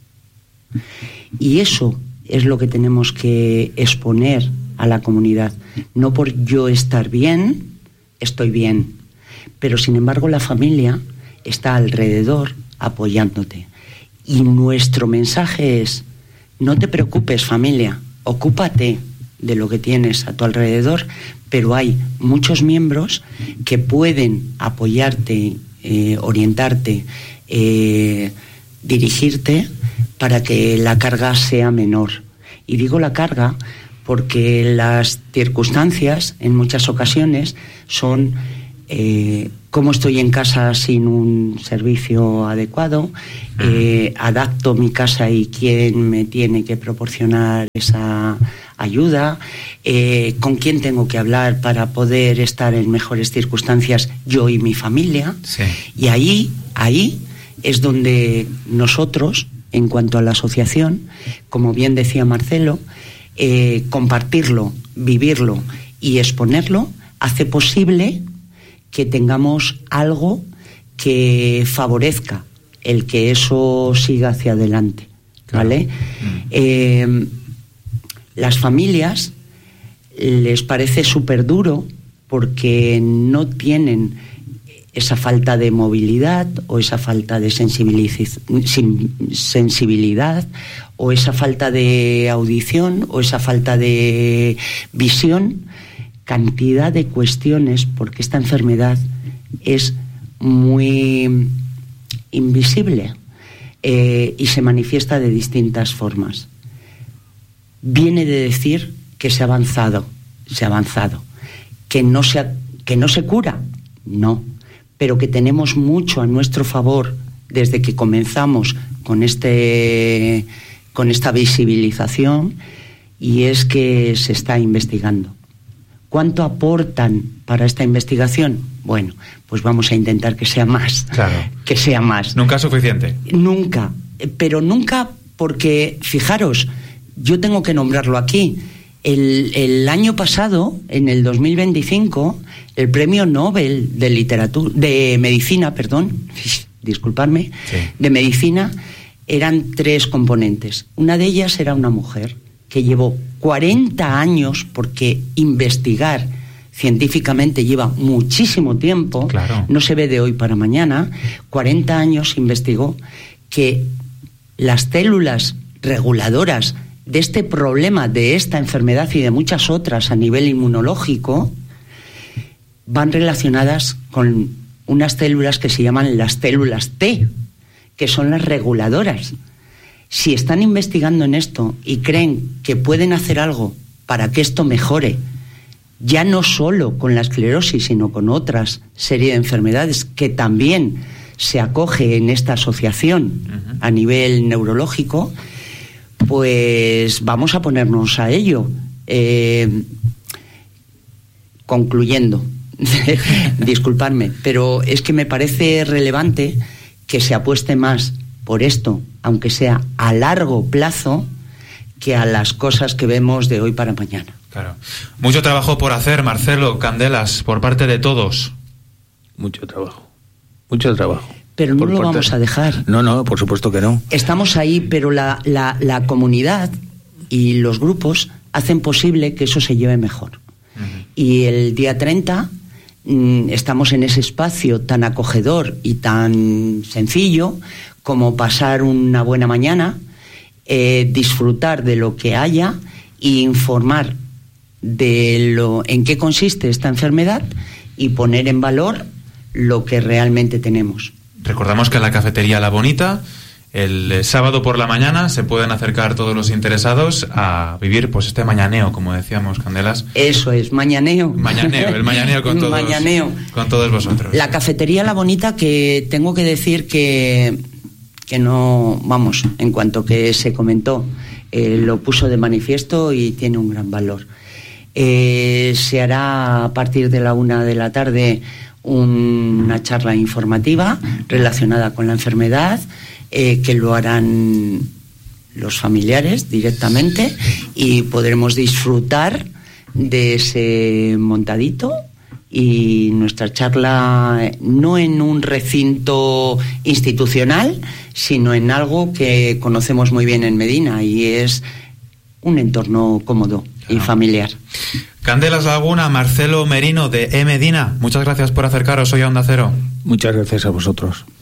Y eso es lo que tenemos que exponer a la comunidad. No por yo estar bien, estoy bien. Pero sin embargo la familia está alrededor apoyándote. Y nuestro mensaje es: no te preocupes, familia, ocúpate, de lo que tienes a tu alrededor, pero hay muchos miembros que pueden apoyarte, eh, orientarte, eh, dirigirte para que la carga sea menor. Y digo la carga porque las circunstancias en muchas ocasiones son eh, cómo estoy en casa sin un servicio adecuado, eh, adapto mi casa y quién me tiene que proporcionar esa ayuda, eh, con quién tengo que hablar para poder estar en mejores circunstancias yo y mi familia. Sí. Y ahí, ahí es donde nosotros, en cuanto a la asociación, como bien decía Marcelo, eh, compartirlo, vivirlo y exponerlo hace posible que tengamos algo que favorezca el que eso siga hacia adelante, ¿vale? Claro. Eh, las familias les parece súper duro porque no tienen esa falta de movilidad o esa falta de sensibiliz- sensibilidad o esa falta de audición o esa falta de visión, cantidad de cuestiones, porque esta enfermedad es muy invisible eh, y se manifiesta de distintas formas. Viene de decir que se ha avanzado, se ha avanzado, que no se, ha, que no se cura, no, pero que tenemos mucho a nuestro favor desde que comenzamos con este, con esta visibilización, y es que se está investigando. ¿Cuánto aportan para esta investigación? Bueno, pues vamos a intentar que sea más. Claro. Que sea más. Nunca es suficiente. Nunca. Pero nunca, porque, fijaros, yo tengo que nombrarlo aquí. El, el año pasado, en el dos mil veinticinco, el Premio Nobel de Literatura, de Medicina, perdón, disculpadme, sí. de Medicina, eran tres componentes. Una de ellas era una mujer que llevó cuarenta años, porque investigar científicamente lleva muchísimo tiempo, claro. no se ve de hoy para mañana. Cuarenta años investigó que las células reguladoras de este problema, de esta enfermedad y de muchas otras a nivel inmunológico, van relacionadas con unas células que se llaman las células T, que son las reguladoras. Si están investigando en esto y creen que pueden hacer algo para que esto mejore, ya no solo con la esclerosis, sino con otras serie de enfermedades que también se acoge en esta asociación uh-huh. a nivel neurológico, pues vamos a ponernos a ello. Eh, concluyendo, disculpadme, pero es que me parece relevante que se apueste más por esto, aunque sea a largo plazo, que a las cosas que vemos de hoy para mañana. Claro. Mucho trabajo por hacer, Marcelo, Candelas, por parte de todos. Mucho trabajo, mucho trabajo. Pero no por lo parte... vamos a dejar. No, no, por supuesto que no. Estamos ahí, pero la, la, la comunidad y los grupos hacen posible que eso se lleve mejor. Uh-huh. Y el día treinta mmm, estamos en ese espacio tan acogedor y tan sencillo como pasar una buena mañana, eh, disfrutar de lo que haya e informar de lo en qué consiste esta enfermedad y poner en valor lo que realmente tenemos. Recordamos que en la cafetería La Bonita, el sábado por la mañana, se pueden acercar todos los interesados a vivir pues este mañaneo, como decíamos, Candelas. Eso es, mañaneo. Mañaneo, el mañaneo con todos, mañaneo. con todos vosotros. La cafetería La Bonita, que tengo que decir que, que no, vamos, en cuanto que se comentó, eh, lo puso de manifiesto y tiene un gran valor. Eh, se hará a partir de la una de la tarde una charla informativa relacionada con la enfermedad, eh, que lo harán los familiares directamente y podremos disfrutar de ese montadito y nuestra charla no en un recinto institucional, sino en algo que conocemos muy bien en Medina, y es un entorno cómodo y familiar. Candelas Laguna, Marcelo Merino de E Medina, muchas gracias por acercaros hoy a Onda Cero. Muchas gracias a vosotros.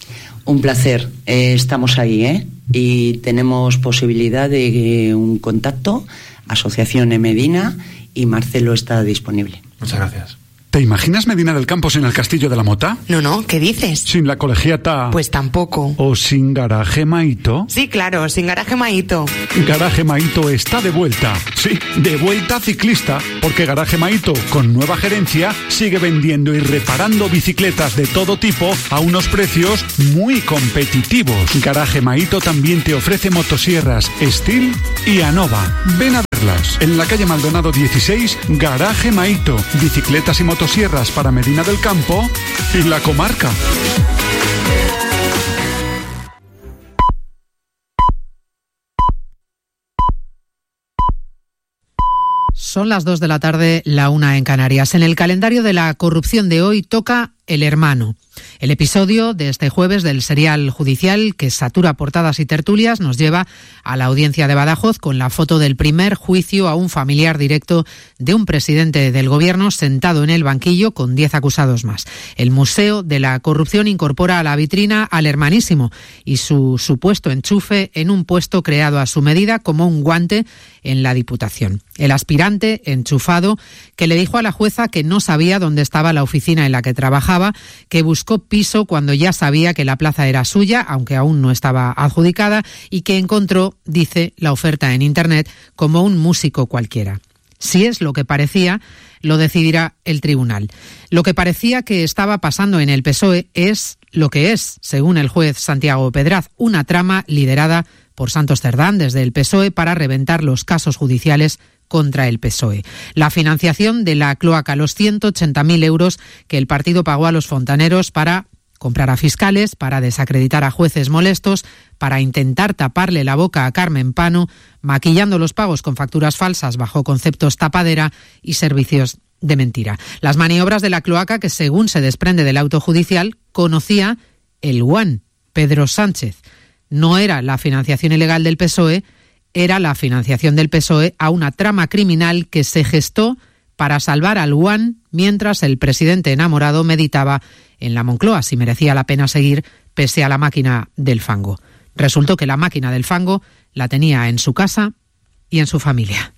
Un placer. Eh, estamos ahí, ¿eh? Y tenemos posibilidad de eh, un contacto, Asociación en Medina, y Marcelo está disponible. Muchas gracias. ¿Te imaginas Medina del Campo sin el Castillo de la Mota? No, no, ¿qué dices? ¿Sin la Colegiata? Pues tampoco. ¿O sin Garaje Maito? Sí, claro, sin Garaje Maito. Garaje Maito está de vuelta. Sí, de vuelta ciclista, porque Garaje Maito, con nueva gerencia, sigue vendiendo y reparando bicicletas de todo tipo a unos precios muy competitivos. Garaje Maito también te ofrece motosierras Steel y Anova. Ven a verlas. En la calle Maldonado dieciséis, Garaje Maito. Bicicletas y motosierras para Medina del Campo y la comarca. Son las dos de la tarde, la una en Canarias. En el calendario de la corrupción de hoy toca El Hermano. El episodio de este jueves del serial judicial que satura portadas y tertulias nos lleva a la audiencia de Badajoz con la foto del primer juicio a un familiar directo de un presidente del gobierno sentado en el banquillo con diez acusados más. El Museo de la Corrupción incorpora a la vitrina al hermanísimo y su supuesto enchufe en un puesto creado a su medida como un guante en la Diputación. El aspirante enchufado que le dijo a la jueza que no sabía dónde estaba la oficina en la que trabajaba, que buscó piso cuando ya sabía que la plaza era suya, aunque aún no estaba adjudicada, y que encontró, dice, la oferta en Internet como un músico cualquiera. Si es lo que parecía, lo decidirá el tribunal. Lo que parecía que estaba pasando en el P S O E es lo que es, según el juez Santiago Pedraz, una trama liderada por Santos Cerdán desde el P S O E para reventar los casos judiciales contra el P S O E. La financiación de la cloaca, los ciento ochenta mil euros que el partido pagó a los fontaneros para comprar a fiscales, para desacreditar a jueces molestos, para intentar taparle la boca a Carmen Pano, maquillando los pagos con facturas falsas bajo conceptos tapadera y servicios de mentira. Las maniobras de la cloaca que, según se desprende del auto judicial, conocía el Juan Pedro Sánchez. No era la financiación ilegal del P S O E, era la financiación del P S O E a una trama criminal que se gestó para salvar al Juan mientras el presidente enamorado meditaba en la Moncloa si merecía la pena seguir pese a la máquina del fango. Resultó que la máquina del fango la tenía en su casa y en su familia.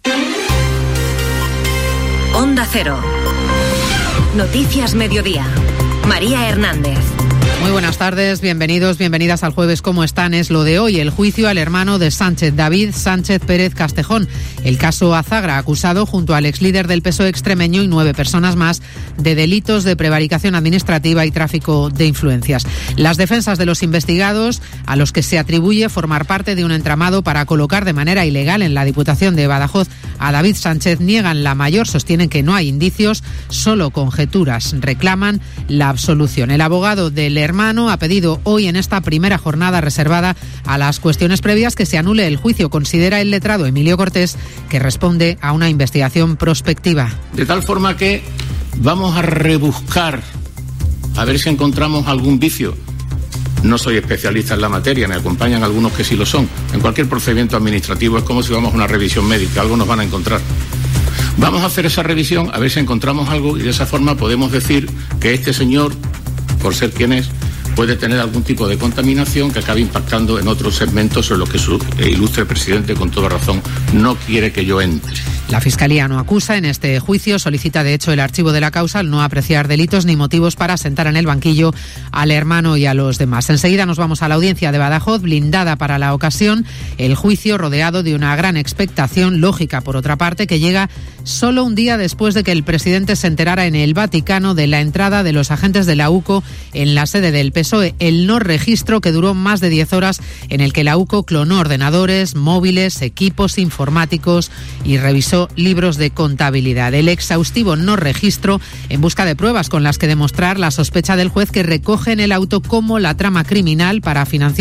Onda Cero. Noticias Mediodía. María Hernández. Muy buenas tardes, bienvenidos, bienvenidas al Jueves. ¿Cómo están? Es lo de hoy, el juicio al hermano de Sánchez, David Sánchez Pérez Castejón. El caso Azagra, acusado junto al exlíder del P S O E extremeño y nueve personas más de delitos de prevaricación administrativa y tráfico de influencias. Las defensas de los investigados, a los que se atribuye formar parte de un entramado para colocar de manera ilegal en la Diputación de Badajoz a David Sánchez, niegan la mayor, sostienen que no hay indicios, solo conjeturas. Reclaman la absolución. El abogado del hermano ha pedido hoy en esta primera jornada reservada a las cuestiones previas que se anule el juicio. Considera el letrado Emilio Cortés que responde a una investigación prospectiva. De tal forma que vamos a rebuscar a ver si encontramos algún vicio. No soy especialista en la materia, me acompañan algunos que sí lo son. En cualquier procedimiento administrativo es como si vamos a una revisión médica, algo nos van a encontrar. Vamos a hacer esa revisión, a ver si encontramos algo y de esa forma podemos decir que este señor, por ser quien es, puede tener algún tipo de contaminación que acabe impactando en otros segmentos sobre los que su ilustre presidente, con toda razón, no quiere que yo entre. La Fiscalía no acusa en este juicio, solicita de hecho el archivo de la causa al no apreciar delitos ni motivos para sentar en el banquillo al hermano y a los demás. Enseguida nos vamos a la audiencia de Badajoz, blindada para la ocasión, el juicio rodeado de una gran expectación, lógica por otra parte, que llega solo un día después de que el presidente se enterara en el Vaticano de la entrada de los agentes de la U C O en la sede del P S O E, el no registro que duró más de diez horas en el que la U C O clonó ordenadores, móviles, equipos informáticos y revisó libros de contabilidad. El exhaustivo no registro en busca de pruebas con las que demostrar la sospecha del juez que recoge en el auto como la trama criminal para financiar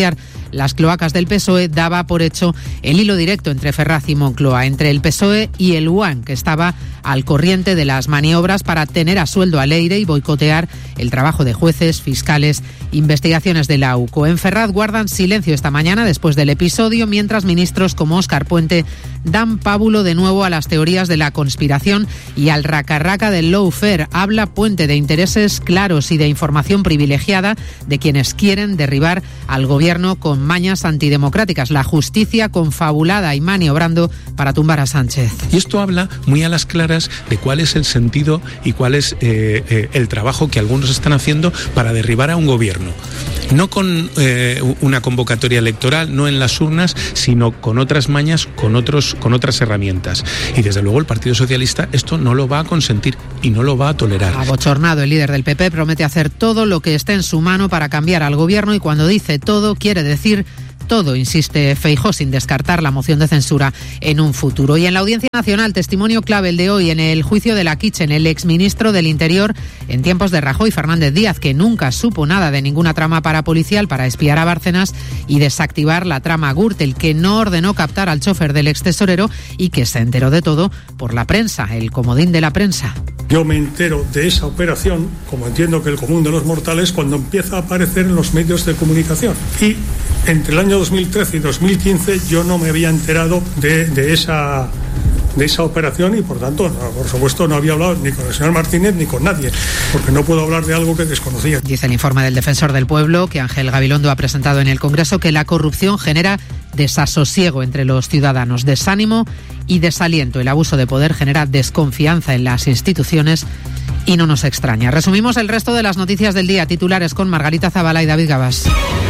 las cloacas del P S O E daba por hecho el hilo directo entre Ferraz y Moncloa, entre el P S O E y el U A N, que estaba al corriente de las maniobras para tener a sueldo a Leire y boicotear el trabajo de jueces, fiscales, investigaciones de la U C O. En Ferraz guardan silencio esta mañana después del episodio, mientras ministros como Óscar Puente dan pábulo de nuevo a las teorías de la conspiración y al raca-raca del lawfare. Habla Puente de intereses claros y de información privilegiada de quienes quieren derribar al gobierno con mañas antidemocráticas, la justicia confabulada y maniobrando para tumbar a Sánchez. Y esto habla muy a las claras de cuál es el sentido y cuál es eh, eh, el trabajo que algunos están haciendo para derribar a un gobierno. No con eh, una convocatoria electoral, no en las urnas, sino con otras mañas, con otros, con otras herramientas. Y desde luego el Partido Socialista esto no lo va a consentir y no lo va a tolerar. Abochornado, el líder del P P promete hacer todo lo que esté en su mano para cambiar al gobierno, y cuando dice todo quiere decir todo, insiste Feijóo, sin descartar la moción de censura en un futuro. Y en la Audiencia Nacional, testimonio clave el de hoy en el juicio de la Kitchen, el exministro del Interior en tiempos de Rajoy, Fernández Díaz, que nunca supo nada de ninguna trama parapolicial para espiar a Bárcenas y desactivar la trama Gürtel, que no ordenó captar al chofer del extesorero y que se enteró de todo por la prensa, el comodín de la prensa. Yo me entero de esa operación, como entiendo que el común de los mortales, cuando empieza a aparecer en los medios de comunicación. Y entre el año dos mil trece y dos mil quince yo no me había enterado de, de esa de esa operación y por tanto, no, por supuesto, no había hablado ni con el señor Martínez ni con nadie, porque no puedo hablar de algo que desconocía. Dice el informe del Defensor del Pueblo, que Ángel Gabilondo ha presentado en el Congreso, que la corrupción genera desasosiego entre los ciudadanos, desánimo y desaliento. El abuso de poder genera desconfianza en las instituciones y no nos extraña. Resumimos el resto de las noticias del día. Titulares con Margarita Zavala y David Gabás.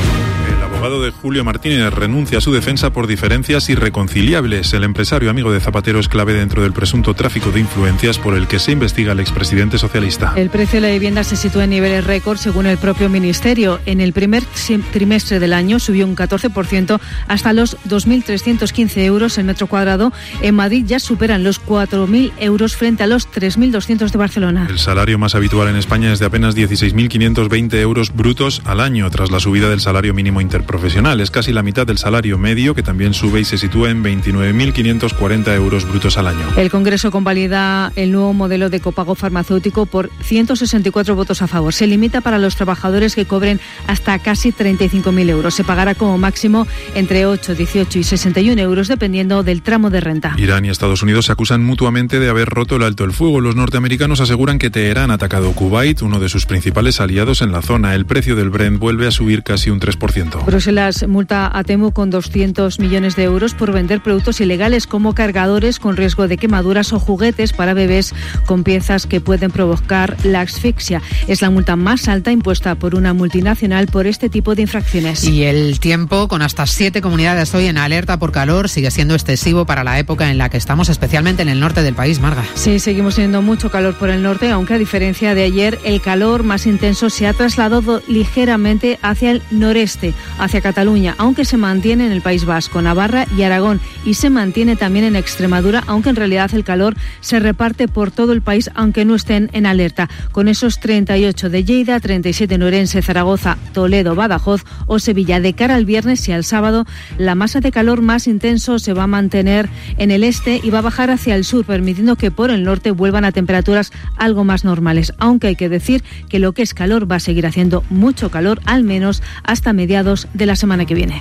El abogado de Julio Martínez renuncia a su defensa por diferencias irreconciliables. El empresario amigo de Zapatero es clave dentro del presunto tráfico de influencias por el que se investiga al expresidente socialista. El precio de la vivienda se sitúa en niveles récord según el propio ministerio. En el primer trimestre del año subió un catorce por ciento hasta los dos mil trescientos quince euros el metro cuadrado. En Madrid ya superan los cuatro mil euros frente a los tres mil doscientos de Barcelona. El salario más habitual en España es de apenas dieciséis mil quinientos veinte euros brutos al año, tras la subida del salario mínimo interprofesional. Es casi la mitad del salario medio, que también sube y se sitúa en veintinueve mil quinientos cuarenta euros brutos al año. El Congreso convalida el nuevo modelo de copago farmacéutico por ciento sesenta y cuatro votos a favor. Se limita para los trabajadores que cobren hasta casi treinta y cinco mil euros. Se pagará como máximo entre ocho, dieciocho y sesenta y uno euros dependiendo del tramo de renta. Irán y Estados Unidos se acusan mutuamente de haber roto el alto el fuego. Los norteamericanos aseguran que Teherán ha atacado Kuwait, uno de sus principales aliados en la zona. El precio del Brent vuelve a subir casi un tres por ciento. Bruselas multa a Temu con doscientos millones de euros por vender productos ilegales como cargadores con riesgo de quemaduras o juguetes para bebés con piezas que pueden provocar la asfixia. Es la multa más alta impuesta por una multinacional por este tipo de infracciones. Y el tiempo, con hasta siete comunidades hoy en alerta por calor, sigue siendo excesivo para la época en la que estamos, especialmente en el norte del país, Marga. Sí, seguimos teniendo mucho calor por el norte, aunque a diferencia de ayer, el calor más intenso se ha trasladado ligeramente hacia el noreste, hacia Cataluña, aunque se mantiene en el País Vasco, Navarra y Aragón, y se mantiene también en Extremadura, aunque en realidad el calor se reparte por todo el país, aunque no estén en alerta, con esos treinta y ocho de Lleida, treinta y siete en Orense, Zaragoza, Toledo, Badajoz o Sevilla. De cara al viernes y al sábado, la masa de calor más intenso se va a mantener en el este y va a bajar hacia el sur, permitiendo que por el norte vuelvan a temperaturas algo más normales, aunque hay que decir que lo que es calor va a seguir haciendo mucho calor, al menos hasta mediados de la semana que viene.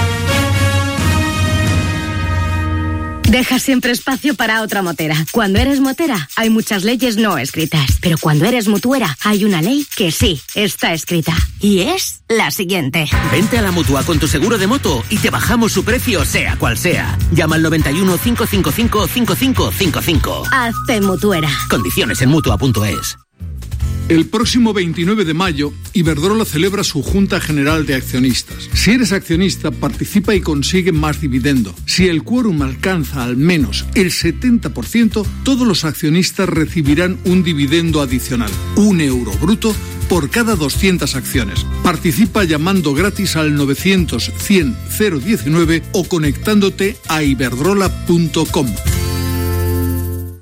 Deja siempre espacio para otra motera. Cuando eres motera, hay muchas leyes no escritas. Pero cuando eres mutuera, hay una ley que sí está escrita. Y es la siguiente. Vente a la Mutua con tu seguro de moto y te bajamos su precio, sea cual sea. Llama al noventa y uno, cinco cinco cinco, cinco cinco cinco cinco. Hazte mutuera. Condiciones en mutua punto es. El próximo veintinueve de mayo, Iberdrola celebra su Junta General de Accionistas. Si eres accionista, participa y consigue más dividendo. Si el quórum alcanza al menos el setenta por ciento, todos los accionistas recibirán un dividendo adicional, un euro bruto, por cada doscientas acciones. Participa llamando gratis al novecientos, cien, cero diecinueve o conectándote a iberdrola punto com.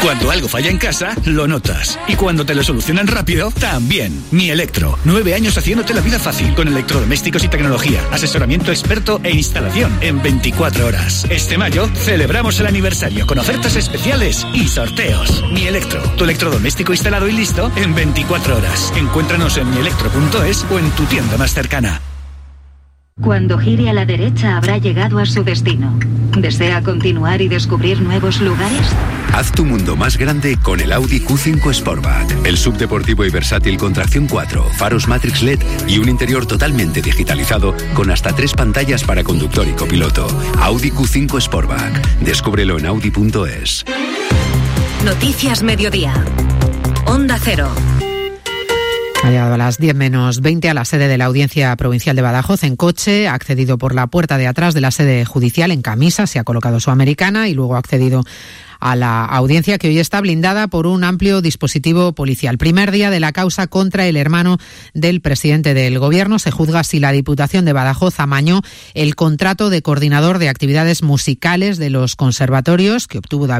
Cuando algo falla en casa, lo notas. Y cuando te lo solucionan rápido, también. Mi Electro. Nueve años haciéndote la vida fácil. Con electrodomésticos y tecnología. Asesoramiento experto e instalación en veinticuatro horas. Este mayo celebramos el aniversario con ofertas especiales y sorteos. Mi Electro. Tu electrodoméstico instalado y listo en veinticuatro horas. Encuéntranos en mielectro punto es o en tu tienda más cercana. Cuando gire a la derecha habrá llegado a su destino. ¿Desea continuar y descubrir nuevos lugares? Haz tu mundo más grande con el Audi Q cinco Sportback. El subdeportivo y versátil con tracción cuatro, faros Matrix L E D y un interior totalmente digitalizado con hasta tres pantallas para conductor y copiloto. Audi Q cinco Sportback. Descúbrelo en audi punto es. Noticias Mediodía. Onda Cero. Ha llegado a las diez menos veinte a la sede de la Audiencia Provincial de Badajoz en coche, ha accedido por la puerta de atrás de la sede judicial en camisa, se ha colocado su americana y luego ha accedido a la audiencia, que hoy está blindada por un amplio dispositivo policial. Primer día de la causa contra el hermano del presidente del Gobierno. Se juzga si la Diputación de Badajoz amañó el contrato de coordinador de actividades musicales de los conservatorios que obtuvo David